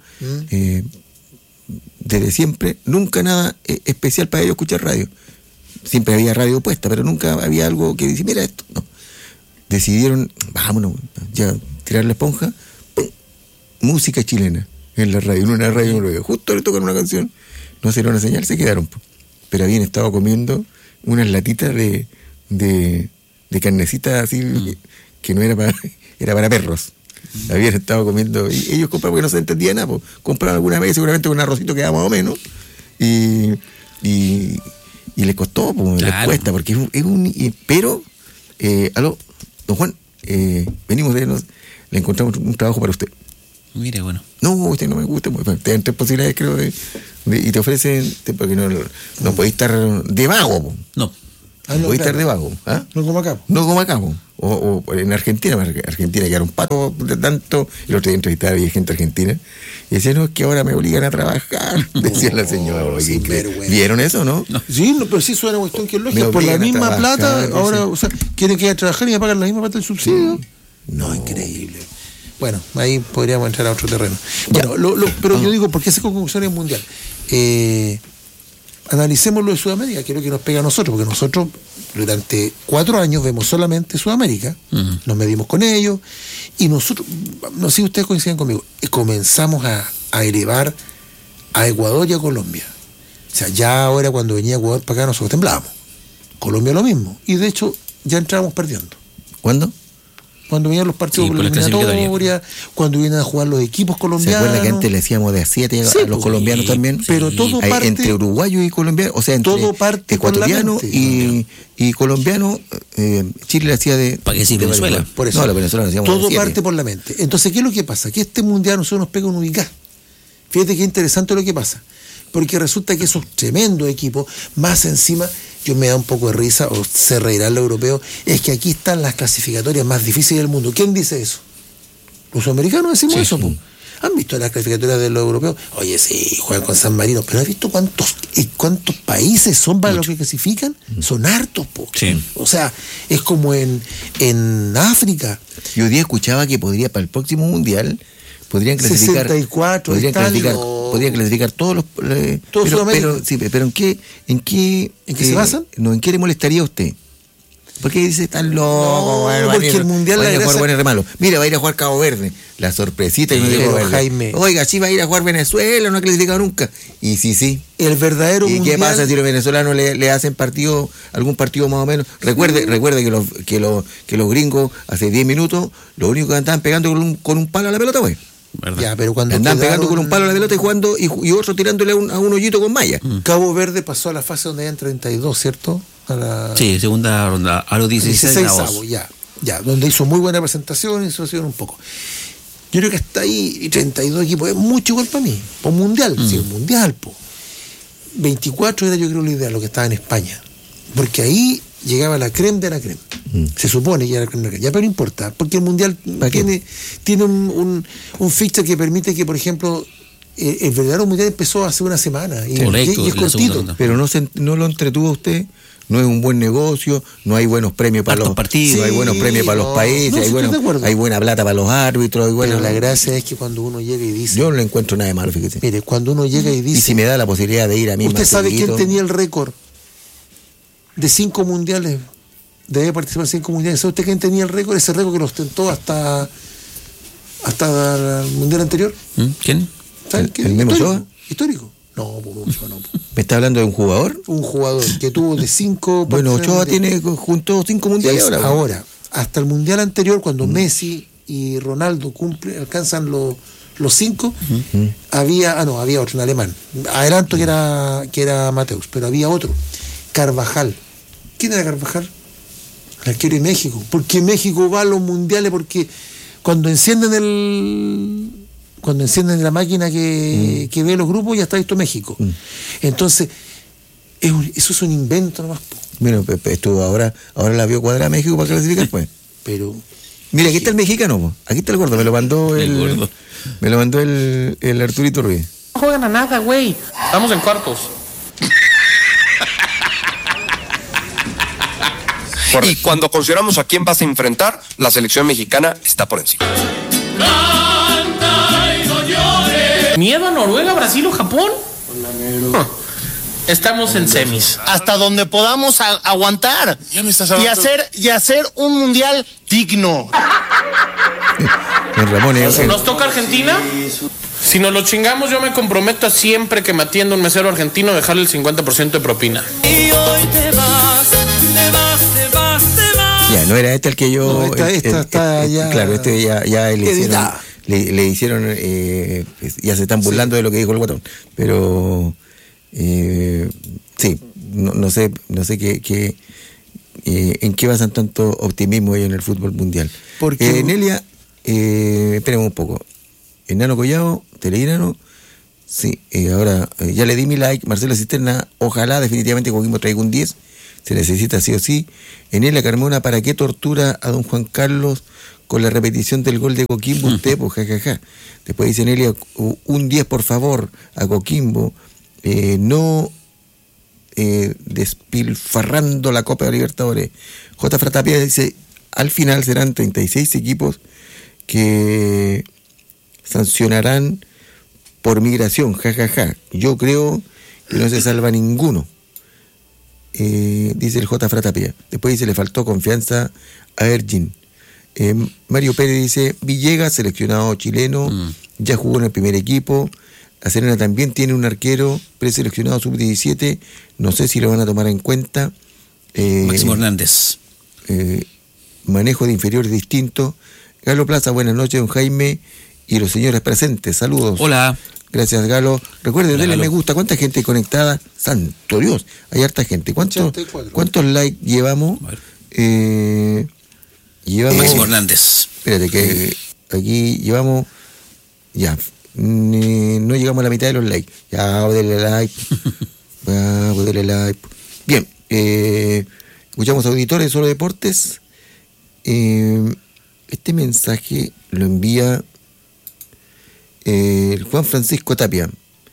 desde siempre, nunca nada especial para ellos escuchar radio. Siempre había radio puesta, pero nunca había algo que decir, mira esto. No. Decidieron, vámonos, ya tirar la esponja, ¡pum! Música chilena en la radio, en una radio noruega. Justo le tocan una canción, no hicieron una señal, se quedaron. Pero habían estado comiendo unas latitas de carnecita así, que no era para perros. Habían estado comiendo, y ellos compraron porque no se entendía nada, pues, compraron alguna vez seguramente un arrocito que daba más o menos, y les costó, pues, claro. Les cuesta, porque pero, aló, don Juan, venimos le encontramos un trabajo para usted. Mire, bueno. No, usted no me gusta. Te dan 3 posibilidades, creo, y te ofrecen, porque no podéis estar de vago. Po. No. No podéis estar de vago. ¿Ah? No como acá. No como acá. Po. O en Argentina, quedaron patos de tanto. El otro día entrevistaba a gente argentina y decían, no, es que ahora me obligan a trabajar. Decía la señora. ¿Vieron eso, no? Sí, pero sí suena una cuestión que es lógica. Me Por la obligan a misma trabajar, plata, ahora, o sea, quieren que vaya a trabajar y me pagan la misma plata del subsidio. No, Increíble. Bueno, ahí podríamos entrar a otro terreno. Bueno, pero yo digo, ¿por qué hace con conclusiones mundial? Analicemos lo de Sudamérica, que es lo que nos pega a nosotros, porque nosotros durante 4 años vemos solamente Sudamérica, nos medimos con ellos, y nosotros, no sé si ustedes coinciden conmigo, comenzamos a elevar a Ecuador y a Colombia. O sea, ya ahora cuando venía Ecuador para acá nosotros temblábamos. Colombia lo mismo, y de hecho ya entrábamos perdiendo. ¿Cuándo? Cuando venían los partidos por por la eliminatoria, cuando vienen a jugar los equipos colombianos. ¿Se acuerda que antes le decíamos de a 7 a los colombianos también? Pero todo parte... Entre uruguayos y colombianos, o sea, entre todo parte ecuatoriano y colombiano, Chile le hacía de... ¿Para qué decir Venezuela? Por eso. No, los venezolanos decíamos todo de 7. parte por la mente. Entonces, ¿qué es lo que pasa? Que este mundial a nosotros nos pega un ubicá. Fíjate qué interesante lo que pasa. Porque resulta que esos tremendos equipos, más encima, yo me da un poco de risa, o se reirán los europeos, es que aquí están las clasificatorias más difíciles del mundo. ¿Quién dice eso? Los sudamericanos decimos eso, po. ¿Han visto las clasificatorias de los europeos? Oye, sí, juegan con San Marino, pero ¿has visto cuántos países son para los que clasifican? Son hartos, po. Sí. O sea, es como en África. Yo hoy día escuchaba que podría para el próximo mundial podrían clasificar 64, podrían clasificar todos los pero ¿en qué se basan? No, ¿en qué le molestaría a usted? Porque dice tan loco, bueno, porque el mundial va a ir a jugar bueno y re malo. Mira, va a ir a jugar Cabo Verde, la sorpresita, y no digo Jaime. Oiga, sí va a ir a jugar Venezuela, no ha clasificado nunca. Y sí. El verdadero ¿Y mundial. qué pasa si los venezolanos le hacen algún partido más o menos? Recuerde que los gringos hace 10 minutos lo único que andaban pegando con un palo a la pelota, güey. Ya, pero cuando andan pegando con un palo a la pelota y jugando y otro tirándole a un hoyito con malla. Cabo Verde pasó a la fase donde habían 32, ¿cierto? Sí, segunda ronda, a los 16 ya, donde hizo muy buena presentación y se lo hicieron un poco. Yo creo que hasta ahí, y 32 equipos, es mucho igual para mí. Por mundial, sí, un mundial, po. 24 era yo creo la idea, lo que estaba en España. Porque ahí llegaba la creme de la creme. Se supone que era la creme de la creme. Ya, pero no importa, porque el mundial tiene un feature que permite que, por ejemplo, el verdadero mundial empezó hace una semana y es cortito. Pero no lo entretuvo usted. No es un buen negocio, no hay buenos premios para los partidos, no hay buenos premios para los países, hay buena plata para los árbitros. Pero la gracia es que cuando uno llega y dice... Yo no le encuentro nada de malo, fíjese. Mire, cuando uno llega y dice... Y si me da la posibilidad de ir a mí... ¿Usted sabe quién tenía el récord de 5 mundiales? Debe participar en 5 mundiales. ¿Sabe usted quién tenía el récord? Ese récord que lo ostentó hasta el mundial anterior. ¿Quién? ¿Sabe quién? ¿El mismo Ochoa? Histórico. No, mucho no. ¿Me está hablando de un jugador? Un jugador que tuvo de 5... Bueno, Ochoa tiene junto 5 mundiales ahora. Hasta el mundial anterior, cuando Messi y Ronaldo alcanzan los 5, había otro, un alemán. Adelanto que era Mateus, pero había otro. Carvajal. ¿Quién era Carvajal? El arquero de México. Porque México va a los mundiales porque cuando encienden la máquina que ve los grupos, ya está listo México. Entonces, eso es un invento nomás. Bueno, estuvo ahora la vio cuadrada México para clasificar, pues. Pero mira, aquí está el mexicano, po. Aquí está el gordo, me lo mandó el Arturito Ruiz. No juegan a nada, güey. Estamos en cuartos. Y cuando consideramos a quién vas a enfrentar, la selección mexicana está por encima. ¿Miedo a Noruega, Brasil o Japón? Estamos en semis. Hasta donde podamos aguantar. Ya me estás hablando. Y hacer un mundial digno. Ramón, ¿Nos toca Argentina? Si nos lo chingamos, yo me comprometo a siempre que me atienda un mesero argentino dejarle el 50% de propina. Y hoy te vas. Ya, no era este el que yo... No, está ya... Claro, ya le hicieron... ya se están burlando de lo que dijo el guatón. Pero... sí, no sé qué en qué basan tanto optimismo ellos en el fútbol mundial. Porque Nelia, esperemos un poco. Enano Collado, Teleinano. Sí, ahora ya le di mi like. Marcelo Cisterna, ojalá definitivamente Coquimbo traiga un 10. Se necesita sí o sí. Enelia Carmona, ¿para qué tortura a don Juan Carlos con la repetición del gol de Coquimbo? Usted, pues jajaja. Después dice Enelia, un 10 por favor a Coquimbo. No despilfarrando la Copa de Libertadores. J. Fratapia dice, al final serán 36 equipos que sancionarán por migración, jajaja. Yo creo que no se salva ninguno. Dice el J. Fratapia. Después dice, le faltó confianza a Ergin. Mario Pérez dice, Villegas, seleccionado chileno, ya jugó en el primer equipo. La Serena también tiene un arquero preseleccionado sub-17, no sé si lo van a tomar en cuenta. Máximo Hernández. Manejo de inferiores distinto. Galo Plaza, buenas noches, don Jaime y los señores presentes, saludos. Hola. Gracias, Galo. Recuerden, denle Galo. me gusta. ¿Cuánta gente conectada? Santo Dios, hay harta gente. ¿Cuántos likes llevamos? Llevamos... Máximo Hernández. Espérate, que aquí llevamos... Ya, no llegamos a la mitad de los likes. Ya, denle like. Denle like. Bien, escuchamos auditores de Solo Deportes. Este mensaje lo envía Juan Francisco Tapia.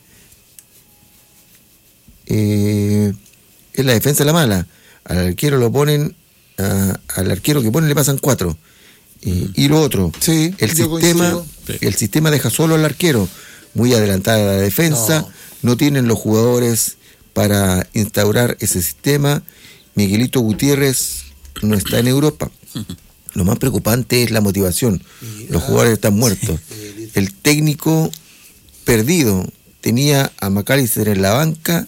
Es la defensa la mala. Al arquero lo ponen, al arquero que ponen le pasan 4. Y lo otro, sí, el sistema deja solo al arquero, muy adelantada la defensa, no tienen los jugadores para instaurar ese sistema. Miguelito Gutiérrez no está en Europa. Lo más preocupante es la motivación. Los jugadores están muertos. El técnico perdido. Tenía a McAllister en la banca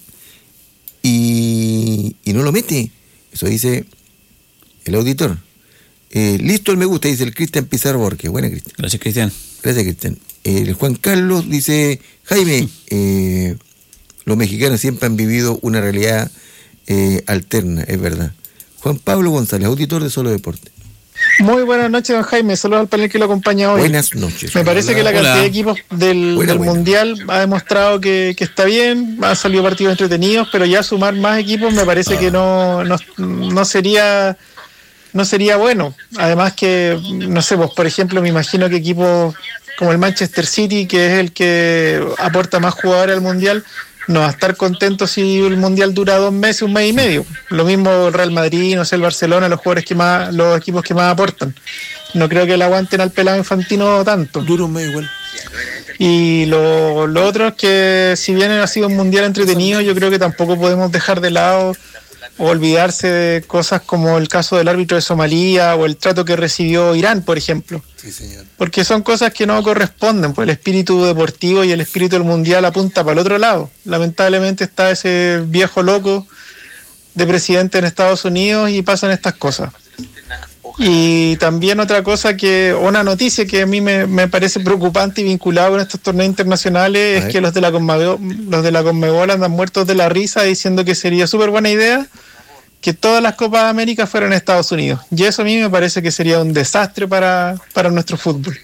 y no lo mete. Eso dice el auditor. Listo el me gusta, dice el Cristian Pizarro Borges. Buena, Cristian. Gracias, Cristian. Gracias, Cristian. El Juan Carlos dice, Jaime, los mexicanos siempre han vivido una realidad alterna, es verdad. Juan Pablo González, auditor de Solo Deporte. Muy buenas noches, don Jaime. Saludos al panel que lo acompaña hoy. Buenas noches. Me parece que la cantidad de equipos del Mundial ha demostrado que está bien, han salido partidos entretenidos, pero ya sumar más equipos me parece que no sería bueno. Además que, no sé, pues por ejemplo, me imagino que equipos como el Manchester City, que es el que aporta más jugadores al Mundial, no va a estar contento si el Mundial dura 2 meses, 1 mes y medio. Lo mismo el Real Madrid, no sé, el Barcelona, los equipos que más aportan. No creo que le aguanten al pelado Infantino tanto. Dura 1 mes igual. Y lo otro es que si bien ha sido un Mundial entretenido, yo creo que tampoco podemos dejar de lado o olvidarse de cosas como el caso del árbitro de Somalia o el trato que recibió Irán, por ejemplo. Sí, señor. Porque son cosas que no corresponden, pues el espíritu deportivo y el espíritu del Mundial apunta para el otro lado. Lamentablemente está ese viejo loco de presidente en Estados Unidos y pasan estas cosas. Y también una noticia que a mí me parece preocupante y vinculada con estos torneos internacionales es que los de la Conmebol andan muertos de la risa diciendo que sería súper buena idea que todas las Copas de América fueran en Estados Unidos. Y eso a mí me parece que sería un desastre para nuestro fútbol.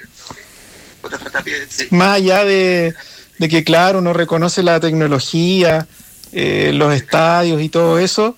Más allá de que, claro, uno reconoce la tecnología, los estadios y todo eso,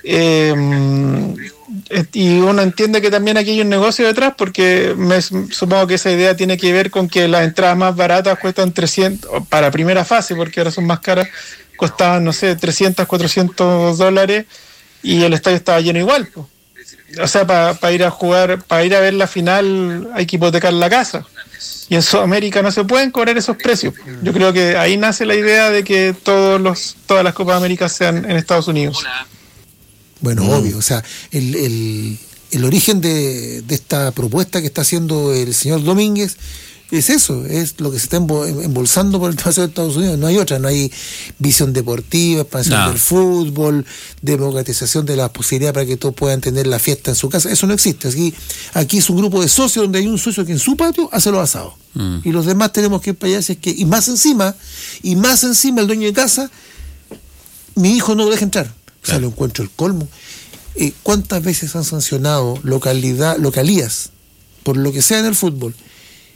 y uno entiende que también aquí hay un negocio detrás, porque supongo que esa idea tiene que ver con que las entradas más baratas cuestan 300, para primera fase, porque ahora son más caras, costaban, no sé, $300, $400, y el estadio estaba lleno igual, pues. O sea, para ir a jugar, para ir a ver la final hay que hipotecar la casa. Y en Sudamérica no se pueden cobrar esos precios. Yo creo que ahí nace la idea de que todas las Copas de América sean en Estados Unidos. Bueno, obvio, o sea, el origen de esta propuesta que está haciendo el señor Domínguez es eso, es lo que se está embolsando por el paso de Estados Unidos. No hay otra, no hay visión deportiva, expansión del fútbol, democratización de las posibilidades para que todos puedan tener la fiesta en su casa. Eso no existe. Aquí es un grupo de socios donde hay un socio que en su patio hace los asados. Y los demás tenemos que ir para allá. Y más encima el dueño de casa, mi hijo no lo deja entrar. O sea, lo encuentro el colmo. ¿Cuántas veces han sancionado localías por lo que sea en el fútbol?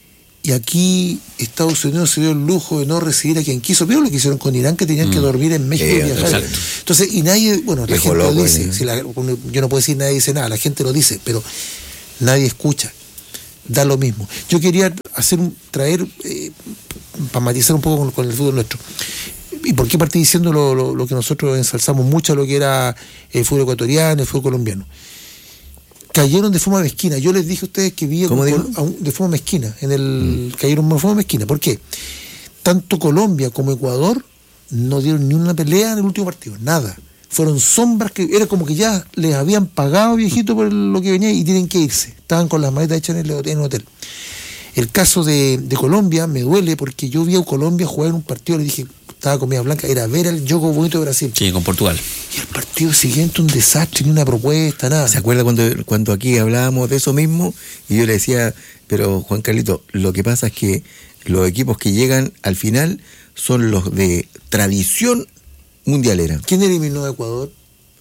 Y aquí Estados Unidos se dio el lujo de no recibir a quien quiso. ¿Vieron lo que hicieron con Irán? Que tenían que dormir en México y viajar. Exacto. Entonces, y nadie, bueno, la Viejo gente loco, lo dice. Yo no puedo decir nadie dice nada, la gente lo dice, pero nadie escucha. Da lo mismo. Yo quería traer, para matizar un poco con el fútbol nuestro. ¿Y por qué partí diciendo lo que nosotros ensalzamos mucho, lo que era el fútbol ecuatoriano, el fútbol colombiano? Cayeron de forma mezquina. Yo les dije a ustedes que vi de forma mezquina. Cayeron de forma mezquina. ¿Por qué? Tanto Colombia como Ecuador no dieron ni una pelea en el último partido. Nada. Fueron sombras que era como que ya les habían pagado, viejito, por lo que venía y tienen que irse. Estaban con las maletas hechas en el hotel. El caso de Colombia me duele porque yo vi a Colombia jugar en un partido, le dije, estaba con Media Blanca, era ver el juego bonito de Brasil. Sí, con Portugal. Y el partido siguiente un desastre, ni una propuesta, nada. ¿Se acuerda cuando aquí hablábamos de eso mismo? Y yo le decía, pero Juan Carlito, lo que pasa es que los equipos que llegan al final son los de tradición mundialera. ¿Quién eliminó a Ecuador?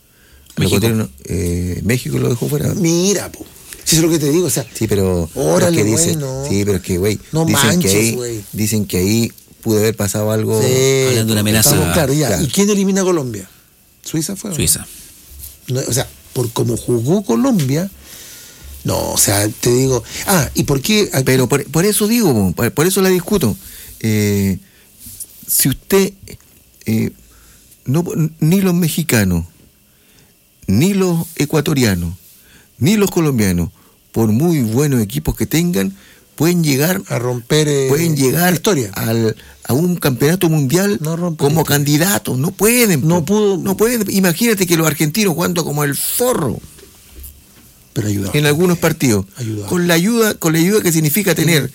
México lo dejó fuera. Mira, po. Si es lo que te digo, o sea. Sí, pero. Órale, güey, no. Sí, pero es que, güey. No manches, güey. Dicen que ahí pudo haber pasado algo. Sí, hablando de una amenaza. Claro, ya. Claro. ¿Y quién elimina a Colombia? ¿Suiza fue? Suiza. No, o sea, por cómo jugó Colombia. No, o sea, te digo. ¿Y por qué? Pero por eso digo, por eso la discuto. Si usted. Ni los mexicanos, ni los ecuatorianos, ni los colombianos, por muy buenos equipos que tengan, pueden llegar a romper la historia a un campeonato mundial como candidatos. No pueden. No pueden. Imagínate que los argentinos jugando como el forro. Pero ayuda en algunos partidos. Con la ayuda que significa tener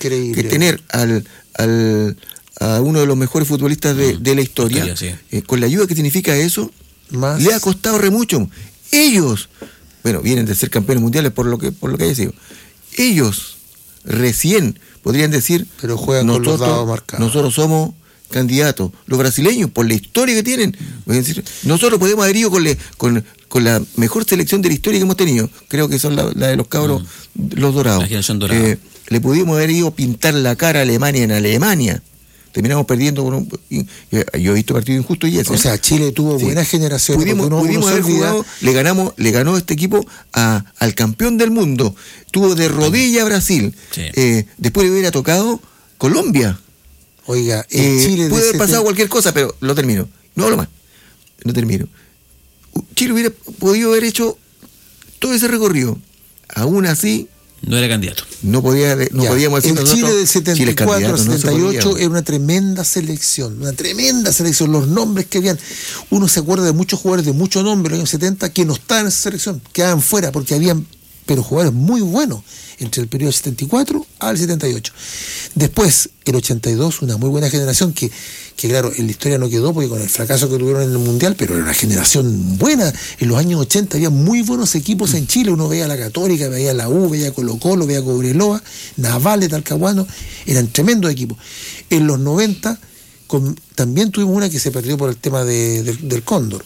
a uno de los mejores futbolistas de la historia, sí. Con la ayuda que significa eso, le ha costado re mucho. Ellos, bueno, vienen de ser campeones mundiales por lo que haya sido. Ellos recién podrían decir, pero juegan con los dados marcados. Nosotros somos candidatos. Los brasileños, por la historia que tienen, decir, nosotros podemos haber ido con la mejor selección de la historia que hemos tenido. Creo que son la de los cabros, los dorados. La generación dorada. Le pudimos haber ido a pintar la cara a Alemania en Alemania. Terminamos perdiendo yo he visto partidos injustos y eso. O sea, Chile tuvo buenas generaciones. Pudimos haber jugado, le ganó este equipo al campeón del mundo. Tuvo de rodilla a Brasil. Sí. Después le hubiera tocado Colombia. Oiga, Chile puede haber pasado cualquier cosa, pero lo termino. No hablo más. No termino. Chile hubiera podido haber hecho todo ese recorrido. Aún así, no era candidato. No podíamos decir el nosotros. Chile del 74 al 78 no era una tremenda selección. Los nombres que habían. Uno se acuerda de muchos jugadores de mucho nombre en los años 70 que no estaban en esa selección, quedaban fuera porque habían, pero jugadores muy buenos entre el periodo del 74 al 78. Después, el 82, una muy buena generación que claro, en la historia no quedó porque con el fracaso que tuvieron en el Mundial, pero era una generación buena. En los años 80 había muy buenos equipos en Chile. Uno veía a la Católica, veía a la U, veía a Colo-Colo, veía a Cobreloa, Naval de Talcahuano. Eran tremendos equipos. En los 90 también tuvimos una que se perdió por el tema del Cóndor.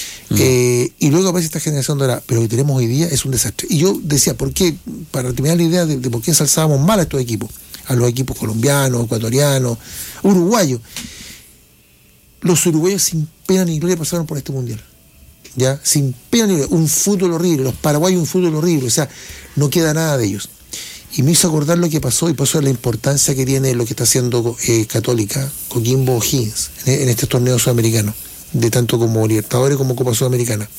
Y luego aparece esta generación dorada, pero lo que tenemos hoy día es un desastre. Y yo decía, ¿por qué? Para terminar la idea de por qué ensalzábamos mal a estos equipos, a los equipos colombianos, ecuatorianos, uruguayos. Los uruguayos sin pena ni gloria pasaron por este mundial. ¿Ya? Sin pena ni gloria. Un fútbol horrible. Los paraguayos un fútbol horrible. O sea, no queda nada de ellos. Y me hizo acordar lo que pasó y pasó la importancia que tiene lo que está haciendo Católica, Coquimbo O'Higgins en este torneo sudamericano, de tanto como Libertadores como Copa Sudamericana.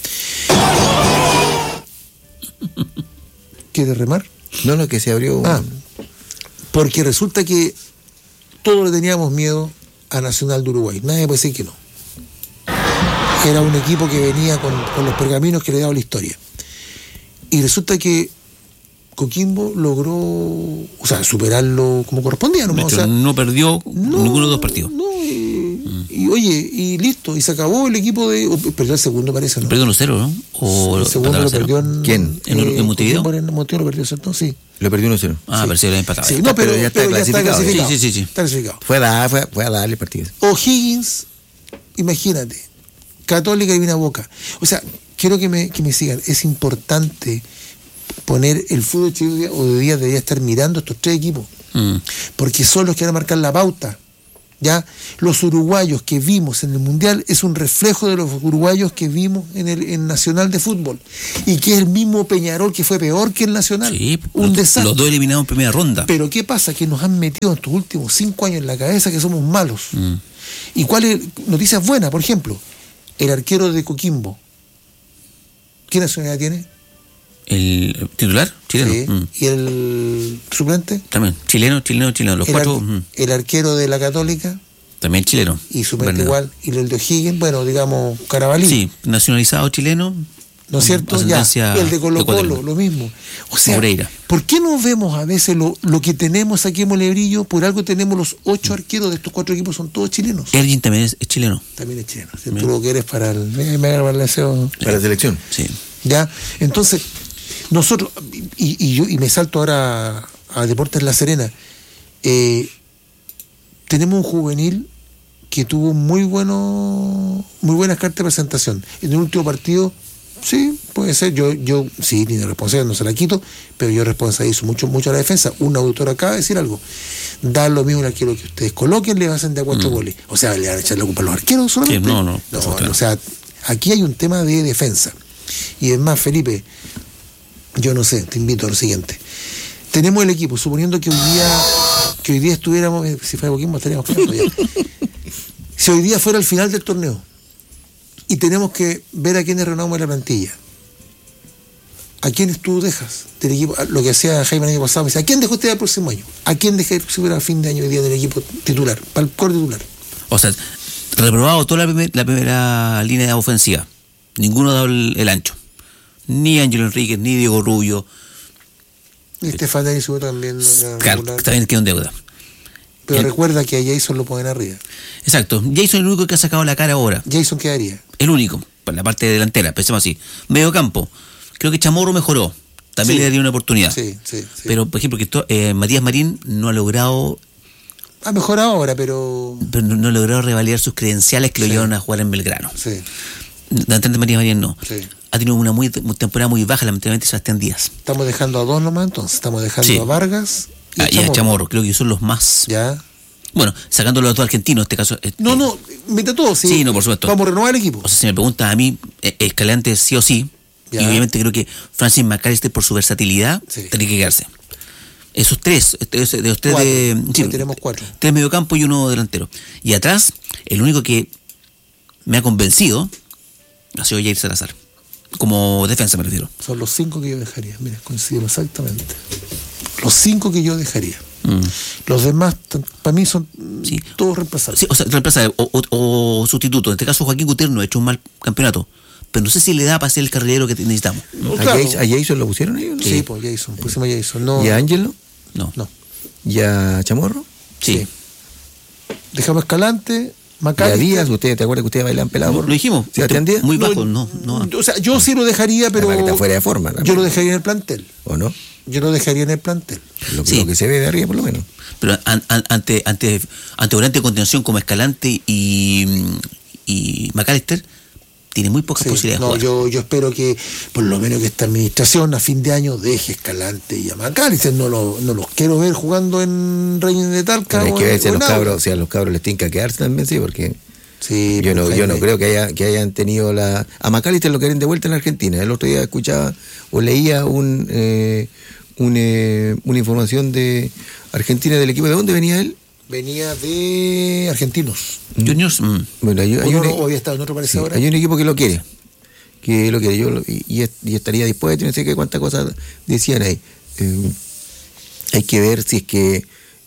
¿Quieres remar? No, que se abrió. Porque resulta que todos le teníamos miedo a Nacional de Uruguay. Nadie puede decir que no. Era un equipo que venía con los pergaminos que le daba la historia. Y resulta que Coquimbo logró, superarlo como correspondía. No perdió ninguno de los dos partidos. Y listo, y se acabó el equipo perdió el segundo, parece, ¿no? Perdió 1-0, ¿no? O el segundo lo perdió en... ¿Quién? ¿En Montevideo? En Montevideo lo perdió, ¿cierto? Sí. Lo perdió 1-0. Pero se lo había empatado. Sí, pero ya está clasificado. Sí. Está clasificado. Fue a darle partido. O'Higgins, imagínate, Católica y Boca. O sea, quiero que me sigan. Es importante poner el fútbol chileno, o de día debería estar mirando estos tres equipos. porque son los que van a marcar la pauta. ¿Ya? Los uruguayos que vimos en el Mundial es un reflejo de los uruguayos que vimos en Nacional de Fútbol, y que es el mismo Peñarol que fue peor que el Nacional. Sí, un desastre. Los dos eliminados en primera ronda. Pero ¿qué pasa? Que nos han metido en estos últimos 5 años en la cabeza que somos malos. ¿Y cuáles noticias buenas? Por ejemplo, el arquero de Coquimbo, ¿qué nacionalidad tiene? ¿El titular? Chileno. Sí. ¿Y el suplente? También, chileno. Los cuatro. El arquero de la Católica. También chileno. Y suplente igual. Y el de O'Higgins, bueno, digamos, Carabalí. Sí, nacionalizado chileno. ¿No es cierto? Ya. Y el de Colo-Colo, lo mismo. O sea, Moreira. ¿Por qué no vemos a veces lo que tenemos aquí en Molebrillo? Por algo tenemos los 8 arqueros de estos 4 equipos, son todos chilenos. Ergin también es chileno. También es chileno. Si tú lo quieres para la selección. Sí. Ya, entonces, nosotros, y me salto ahora a Deportes La Serena, tenemos un juvenil que tuvo muy buenas cartas de presentación. En el último partido, sí, puede ser, yo sí, ni de responsabilidad no se la quito, pero yo responsabilizo mucho a la defensa. Un auditor acaba de decir algo, da lo mismo al arquero que ustedes coloquen, le hacen de a 4 goles. O sea, le van a echar la culpa a los arqueros solamente. Sí, no, o sea, aquí hay un tema de defensa. Y es más, Felipe, yo no sé, te invito a lo siguiente. Tenemos el equipo, suponiendo que hoy día estuviéramos, si fuera Coquimbo estaríamos peleando ya. Si hoy día fuera el final del torneo y tenemos que ver a quiénes renovamos en la plantilla, ¿a quiénes tú dejas del equipo? Lo que hacía Jaime el año pasado, me dice, ¿a quién dejó usted el próximo año? ¿A quién dejé el próximo a fin de año hoy día del equipo titular, para el core titular? O sea, reprobado toda la primera línea ofensiva. Ninguno ha dado el ancho. Ni Ángelo Enríquez, ni Diego Rubio. Y Estefan Denis también. Claro, también quedó en deuda. Pero recuerda que a Jason lo ponen arriba. Exacto. Jason es el único que ha sacado la cara ahora. Jason quedaría. El único, por la parte delantera, pensemos así. Medio campo. Creo que Chamorro mejoró. También le daría una oportunidad. Sí. Pero, por ejemplo, que Matías Marín no ha logrado... Ha mejorado ahora, pero no ha logrado revalidar sus credenciales que lo llevaron a jugar en Belgrano. Sí. Matías Marín no. Sí. Ha tenido una temporada muy baja, lamentablemente, Sebastián Díaz. Estamos dejando a 2 nomás, entonces. Estamos dejando a Vargas y a Chamorro. Creo que son los más... Ya. Bueno, sacando los dos argentinos, en este caso... No, mete todo, sí. Sí, no, por supuesto. Vamos a renovar el equipo. O sea, si me pregunta a mí, Escalante sí o sí, ya. Y obviamente creo que Francis McAllister, por su versatilidad, tiene que quedarse. Esos tres, de los tres tenemos 4. 3 mediocampo y 1 delantero. Y atrás, el único que me ha convencido ha sido Jair Salazar. Como defensa, me refiero. Son los 5 que yo dejaría. Mira, coincidimos exactamente. Los 5 que yo dejaría. Los demás, para mí, son todos reemplazables. Sí, o sea, reemplazables o sustitutos. En este caso, Joaquín Gutiérrez no ha hecho un mal campeonato. Pero no sé si le da para ser el carrilero que necesitamos. ¿A Jason lo pusieron ellos? ¿No? Sí, pues Jason. Pusimos a Jason. No. ¿Y a Ángelo? No. ¿Y a Chamorro? Sí. Dejamos Escalante, ¿Y a McAllister. Díaz? ¿Te acuerdas que ustedes bailan pelado? Lo dijimos. ¿Sebastián Díaz? Muy bajo, no. O sea, yo sí lo dejaría, pero... Que está fuera de forma. Yo lo dejaría en el plantel. ¿O no? Yo lo dejaría en el plantel. Lo que se ve de arriba, por lo menos. Pero ante volante de contención como Escalante y McAllister, tiene muy pocas posibilidades de jugar. Yo espero que, por lo menos que esta administración a fin de año deje Escalante y a McAllister. No los quiero ver jugando en Reyes de Talca. Hay que ver si a los cabros les tinca quedarse también, sí, porque yo no creo que hayan tenido a McAllister lo quieren de vuelta en Argentina. El otro día escuchaba o leía una información de Argentina del equipo. ¿De dónde venía él? Venía de Argentinos. Juniors. Bueno, había estado en otro parecido ahora. Hay un equipo que lo quiere. Y estaría dispuesto, no sé qué cuántas cosas decían ahí. Hay que ver si es que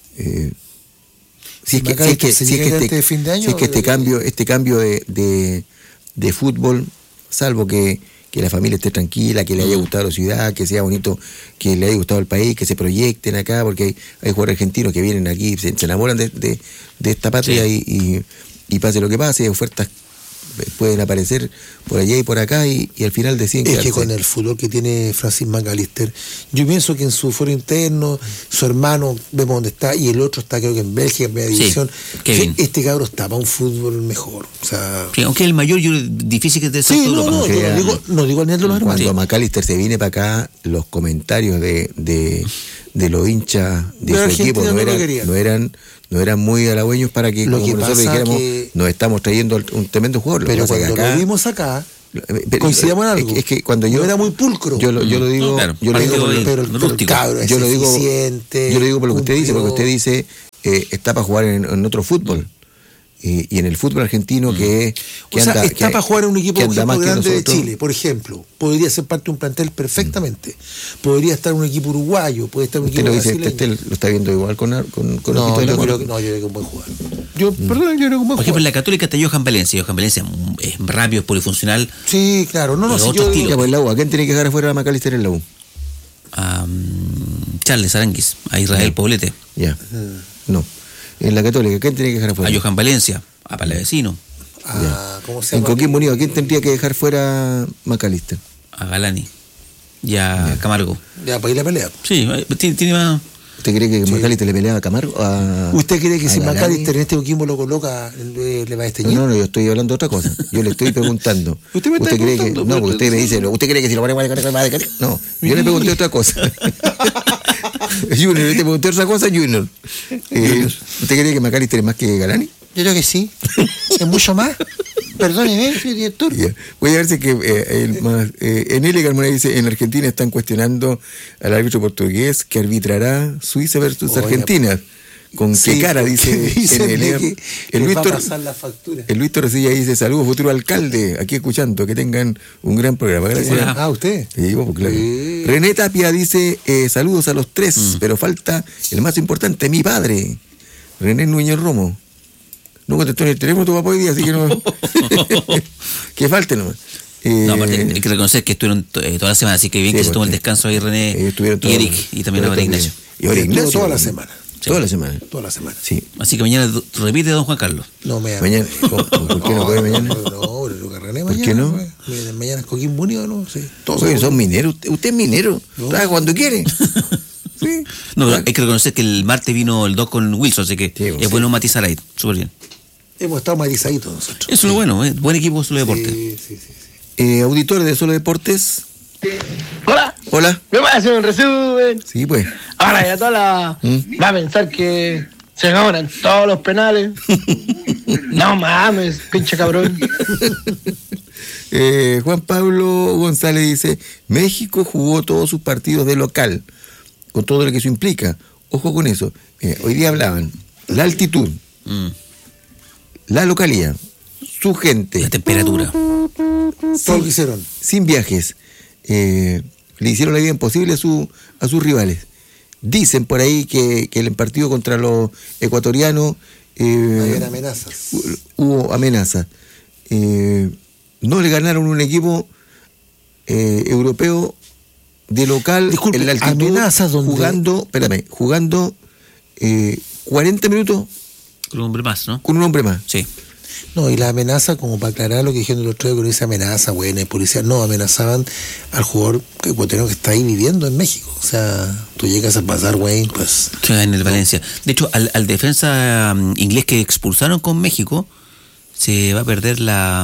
este cambio de fútbol, salvo que la familia esté tranquila, que le haya gustado la ciudad, que sea bonito, que le haya gustado el país, que se proyecten acá, porque hay jugadores argentinos que vienen aquí, se enamoran de esta patria y pase lo que pase, ofertas pueden aparecer por allá y por acá y al final deciden que con el fútbol que tiene Francis McAllister, yo pienso que en su foro interno su hermano, vemos dónde está, y el otro está creo que en Bélgica, en media división. Este cabro está para un fútbol mejor, o sea, aunque el mayor difícil que te no digo al nivel de los hermanos. Cuando McAllister se viene para acá, los comentarios de de los hinchas de Pero su equipo Argentina no eran muy halagüeños para que, Lo como que nosotros pasa dijéramos, que- nos estamos trayendo un tremendo jugador. Lo que Pero pasa es que cuando acá- lo vimos acá, pero- coincidimos en algo. Es que cuando yo no era muy pulcro. yo lo digo, claro, yo lo digo partido por- de- pero el rústico. cabro es yo lo digo eficiente. yo lo digo por lo que usted dice, porque cumplió. usted dice está para jugar en otro fútbol. Y en el fútbol argentino que O sea, está para jugar en un equipo que por anda ejemplo, más que grande de nosotros. Chile, por ejemplo. Podría ser parte de un plantel perfectamente. Podría estar en un equipo uruguayo, puede estar en un Usted equipo lo dice, brasileño. usted lo está viendo igual con No, ojito de yo amor. creo que es un buen jugador. Perdón, yo creo que es un buen Por ejemplo, en jugador. la Católica está Johan Valencia. Johan Valencia es rápido, es polifuncional. Sí, claro. No, Pero si otro yo estilo. Ya, pues la U, ¿a quién tiene que dejar afuera a McAllister en la U? A Charles Aranguis, a Israel Poblete, Ya. No. En la Católica, ¿quién tiene que dejar a afuera? Johan Valencia, a Palavecino, ¿cómo se En llama? Coquimbo Unido, ¿a quién tendría que dejar fuera McAllister? a Galani y a Camargo. Ya, para ir a la pelea. Sí, tiene más. ¿Usted cree que McAllister le pelea a Camargo? ¿Usted cree que a si Galani? McAllister en este equipo lo coloca, le va a desteñir? No, yo estoy hablando de otra cosa. Yo le estoy preguntando. Usted me está cree que preguntando, no, pero porque usted me dice, ¿usted cree que si lo pone no, yo le pregunté otra cosa. Junior, yo te pregunté otra cosa, Junior. ¿Usted cree que McAllister es más que Galani? Yo creo que sí. Es mucho más. Perdóneme, señor director. Ya. Voy a ver si que Enele Carmona dice, en Argentina están cuestionando al árbitro portugués que arbitrará Suiza versus Oiga, Argentina. ¿Con Sí, qué cara? Dice dicen Enele. que El les va a Luis pasar la factura. El Luis Torrecilla dice, saludos futuro alcalde, aquí escuchando, que tengan un gran programa. Gracias. Hola. ¿Usted? Sí, pues, claro. Sí. René Tapia dice, saludos a los tres, pero falta el más importante, mi padre, René Núñez Romo. No contestó en el teléfono tu papá hoy día, así que no. Que falte nomás. No, aparte, hay que reconocer que estuvieron toda la semana, así que bien sí, que se tomó el porque descanso ahí René ellos estuvieron y todo- Eric, y también ahora Ignacio. Y ahora Estuvo Ignacio. toda la semana. Toda la semana. Toda la semana. Sí. Así que mañana repite don Juan Carlos. No me Mañana, ¿por qué no puede mañana? No, pero lo que René ¿Por mañana. qué no? Pues. Mañana es Coquimbo Unido, ¿no? Sí. Todos Oye, son- son mineros. Usted es minero. No. Trabaja cuando quiere. Sí. No, pero hay que reconocer que el martes vino el 2 con Wilson, así que Sí, es sí. bueno matizar ahí. Súper bien. Hemos estado matizaditos nosotros. Eso es lo bueno, buen equipo Solo Deporte. Sí, sí, sí. Auditores de Solo Deportes. Hola, Hola. me voy a hacer un resumen. Sí, pues. Ahora ya toda la... Va a pensar que se ganan todos los penales. No mames, pinche cabrón. Juan Pablo González dice, México jugó todos sus partidos de local, con todo lo que eso implica. Ojo con eso. Hoy día hablaban la altitud, la localidad, su gente, La temperatura. Todo lo que hicieron. sin viajes, le hicieron la vida imposible a sus rivales. Dicen por ahí que el partido contra los ecuatorianos Habían amenazas. hubo amenazas. No le ganaron un equipo europeo de local Disculpe, en la altitud, amenazas donde- jugando 40 minutos Con un hombre más, ¿no? con un hombre más. Sí. No, y la amenaza, como para aclarar lo que dijeron el otro día, que no dice amenaza, buena, y policía, no, amenazaban al jugador ecuatoriano que está ahí viviendo en México. O sea, tú llegas a pasar, güey, pues... Sí, en el Valencia. De hecho, al defensa inglés que expulsaron con México, se va a perder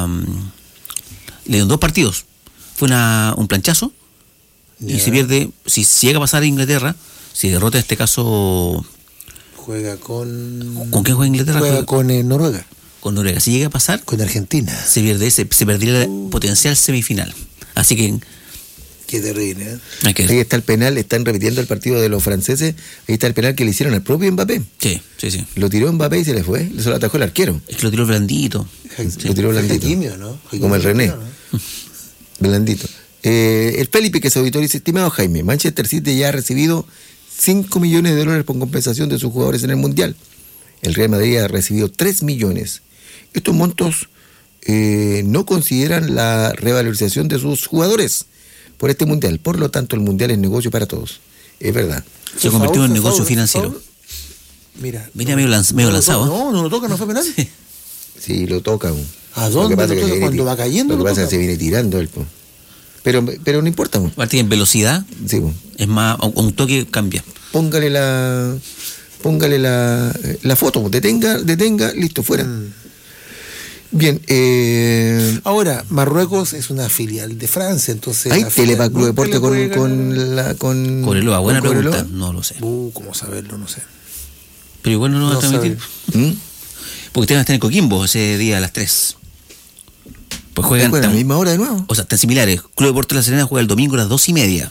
le dieron 2 partidos. Fue un planchazo y Ya. se pierde, si llega a pasar a Inglaterra, si derrota en este caso, Juega con... ¿con quién juega Inglaterra? Juega con Noruega, Con Noruega. Si llega a pasar, con Argentina. se perdería la potencial semifinal. Así que Qué terrible, ¿eh? hay que... Ahí está el penal, están repitiendo el partido de los franceses, ahí está el penal que le hicieron al propio Mbappé. Sí, sí, sí. Lo tiró Mbappé y se le fue, se lo atajó el arquero. Es que lo tiró blandito. Lo tiró blandito. Hakimi, ¿no? Como el René. ¿no? Blandito. El Felipe, que es auditor, dice, estimado Jaime, Manchester City ya ha recibido $5 millones por compensación de sus jugadores en el Mundial. El Real Madrid ha recibido 3 millones. Estos montos no consideran la revalorización de sus jugadores por este Mundial. Por lo tanto, el Mundial es negocio para todos. Es verdad. Se convirtió en negocio financiero. Mira. Mira, medio lanzado. ¿eh? No lo toca, no fue penal. Sí, lo toca. ¿A dónde pasa lo es que toca? se Cuando viene va cayendo Lo que lo pasa es toca. que se viene tirando él. Po. Pero no importa. Po. Aparte que en velocidad Sí, po. es más, un toque cambia. Póngale la foto, detenga, listo, fuera. Bien, Ahora, Marruecos es una filial de Francia, entonces... ¿hay la tele filial para Club nunca Deporte le puede con Cobreloa, buena con pregunta, Cobreloa? no lo sé. ¿Cómo saberlo? No sé. Pero igual no lo van a No transmitir. ¿Mm? Porque ustedes van a estar en Coquimbo ese día a las 3. Pues juegan ¿A la misma hora de nuevo? O sea, están similares. Club Deportes La Serena juega el domingo a las 2:30.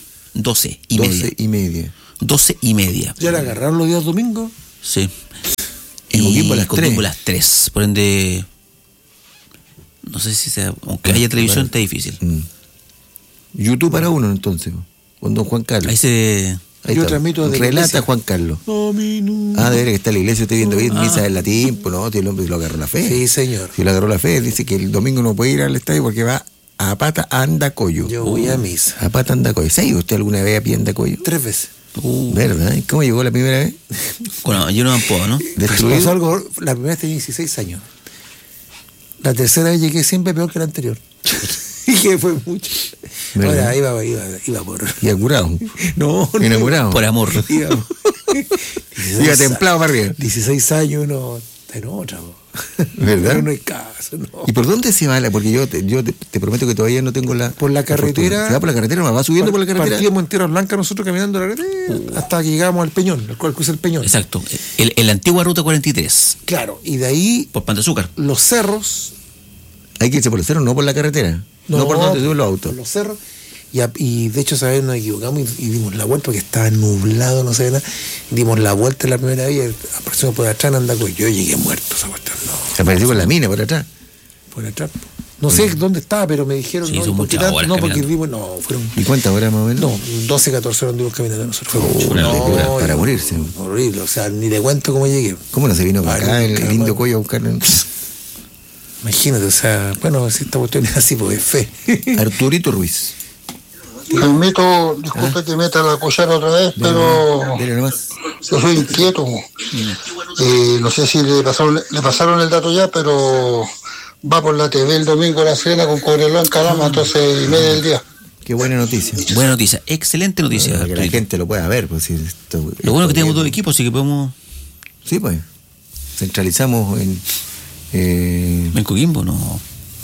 12:30. 12:30. ¿Ya le agarraron los días domingos? Sí. Y Coquimbo a las Coquimbo 3. a las 3. Por ende, no sé si sea, aunque haya televisión, está difícil. YouTube para uno, entonces, con don Juan Carlos. Ahí se... Ahí Yo está. transmito desde la Relata iglesia. Juan Carlos. Domingo. De ver que está en la iglesia, estoy viendo bien misa del latín, pues no, tío, el hombre lo agarró la fe. Sí, señor. Si lo agarró la fe, dice que el domingo no puede ir al estadio porque va a pata a Andacoyo. Yo voy a misa. A pata a Andacoyo. ¿Se ha ido usted alguna vez a pie a Andacoyo? 3 veces. ¿Verdad? ¿Y cómo llegó la primera vez? Bueno, yo no puedo, ¿no? Destruido. Pasó algo, la primera vez tenía 16 años. La tercera vez llegué siempre peor que la anterior. Y que fue mucho. ¿Verdad? Ahora iba por... Y curado. No, Enamorado. Por amor. Iba templado para arriba. 16 años uno está en otra. ¿Verdad? Pero no hay caso, no. ¿Y por dónde se va? Porque yo te prometo que todavía no tengo la... Por la carretera. ¿Se va por la carretera? ¿Va subiendo por la carretera? Partíamos en Tierra Blanca nosotros caminando la carretera hasta que llegamos al Peñón, al cual cruza el Peñón. Exacto. La antigua ruta 43. Claro, y de ahí Por Pan de Azúcar. los cerros. Hay que irse por el cerro, no por la carretera. No, por donde suben los autos. Por los cerros. Y de hecho, ¿sabes? Nos equivocamos y dimos la vuelta porque estaba nublado, no sé nada. Dimos la vuelta la primera vez y aparecimos por atrás en Andacoy. Yo llegué muerto esa cuestión. No, Se apareció con la mina por atrás. por atrás. No sé dónde estaba, pero me dijeron Sí, no. son ¿Y por qué muchas tanto? horas No, porque caminando. dimos, no, fueron. ¿Y cuántas horas más o menos? No, 12, 14 horas anduvimos caminando nosotros. Fue mucho. una locura, para morirse. Horrible, o sea, ni le cuento cómo llegué. ¿Cómo no se vino para acá el lindo Coyo a buscarlo? Imagínate, o sea, bueno, si esta cuestión es así, pues es fe. Arturito Ruiz. Permito, disculpe que meta la cuchara otra vez, pero Dele nomás. yo soy inquieto. No sé si le pasaron el dato ya, pero va por la TV el domingo a La Serena con Cobreloa en Calama, entonces y media del día. Qué buena noticia. Buena noticia. Excelente noticia. Para que la Arturito. gente lo pueda ver. Pues, si esto, Lo bueno es que tenemos bien. dos equipos, así que podemos... Sí, pues. Centralizamos en... ¿En Coquimbo? No.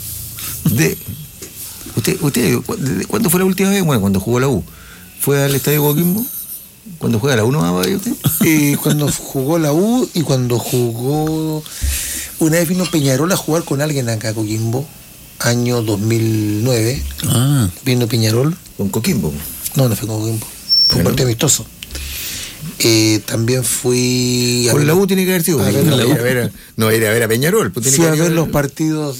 ¿Usted cuándo fue la última vez? Bueno, cuando jugó la U. ¿Fue al estadio Coquimbo? ¿Cuando juega la U no va a ir usted? Y cuando jugó la U y cuando jugó... Una vez vino Peñarol a jugar con alguien acá a Coquimbo, año 2009. Ah. Vino Peñarol. Con Coquimbo. No fue con Coquimbo. Fue un Pero- partido amistoso. También fui... Con la U tiene que haber sido. a ver, no, la ir U. a ver, no ir a ver a Peñarol. Pues tiene Fui que a ir ver los partidos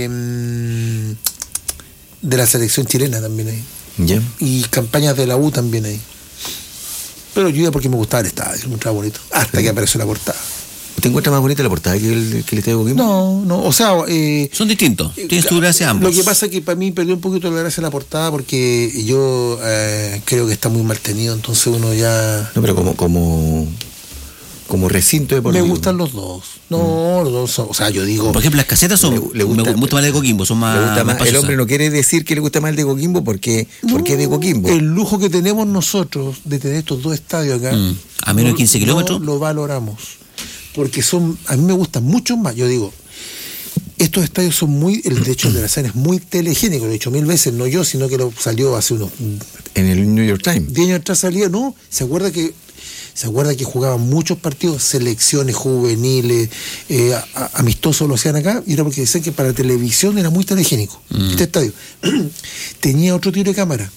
de la selección chilena también ahí. Ya. Y campañas de la U también ahí. Pero yo iba porque me gustaba el estadio, me encontraba bonito. Hasta que apareció la portada. ¿Usted encuentra más bonita la portada que el estadio Coquimbo? No, o sea... Son distintos. Tienes tu gracia ambos. Lo que pasa es que para mí perdió un poquito la gracia la portada porque yo creo que está muy mal tenido, entonces uno ya... No, pero como recinto deportivo. Me gustan los dos. No, los dos son... O sea, yo digo... Por ejemplo, las casetas son... Le gusta- me gusta más la de Coquimbo, son más... Le gusta más. El paciosas. hombre no quiere decir que le gusta más el de Coquimbo porque es de Coquimbo. El lujo que tenemos nosotros de tener estos dos estadios acá... A menos de 15 kilómetros. No lo valoramos. Porque a mí me gustan mucho más. Yo digo, estos estadios son muy... De hecho, el de la Serena es muy telegénico. Lo he dicho 1000 veces, no yo, sino que lo salió hace unos En el New York Times. 10 años atrás salía, ¿no? ¿Se acuerda que jugaban muchos partidos, selecciones juveniles, amistosos lo hacían acá? Y era porque decían que para televisión era muy telegénico. Este estadio tenía otro tiro de cámara.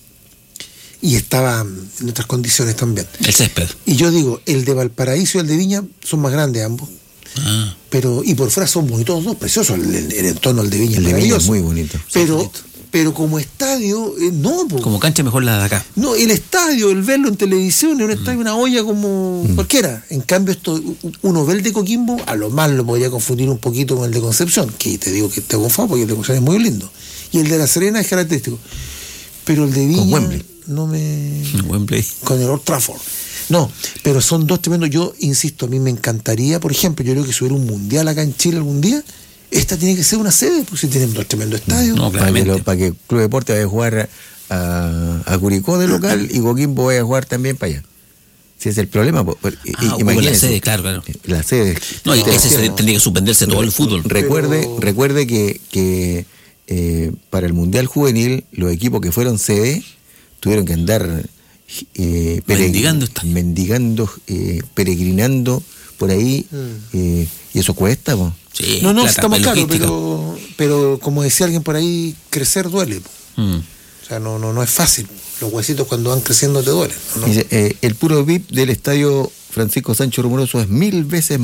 Y estaba en otras condiciones también. El césped. Y yo digo, el de Valparaíso y el de Viña son más grandes ambos. Ah. Pero, y por fuera son bonitos los dos, preciosos. El entorno del de Viña El de Viña maravilloso. es muy bonito. Pero como estadio, no, po. Como cancha mejor la de acá. No, el estadio, el verlo en televisión, es un estadio, una olla como cualquiera. En cambio, uno ve el de Coquimbo, a lo más lo podría confundir un poquito con el de Concepción, que te digo que te confundo porque el de Concepción es muy lindo. Y el de La Serena es característico. Pero el de Viña Con Wembley. no me... Wembley. Con el Old Trafford. No, pero son dos tremendos. Yo insisto, a mí me encantaría, por ejemplo, yo creo que si hubiera un mundial acá en Chile algún día, esta tiene que ser una sede, porque si tienen dos tremendos estadios. No, Para claramente. que el Club Deporte vaya a jugar a Curicó de local y Coquimbo vaya a jugar también para allá. Si es el problema, la sede, claro. La sede. No, y ese tendría que suspenderse todo el fútbol. Recuerde que para el Mundial Juvenil, los equipos que fueron sede tuvieron que andar peregrinando por ahí, y eso cuesta, po. Sí, no, estamos claros, pero como decía alguien por ahí, crecer duele. O sea, no es fácil. Los huesitos cuando van creciendo te duelen, ¿no? Dice, el puro VIP del estadio Francisco Sancho Rumoroso es 1000 veces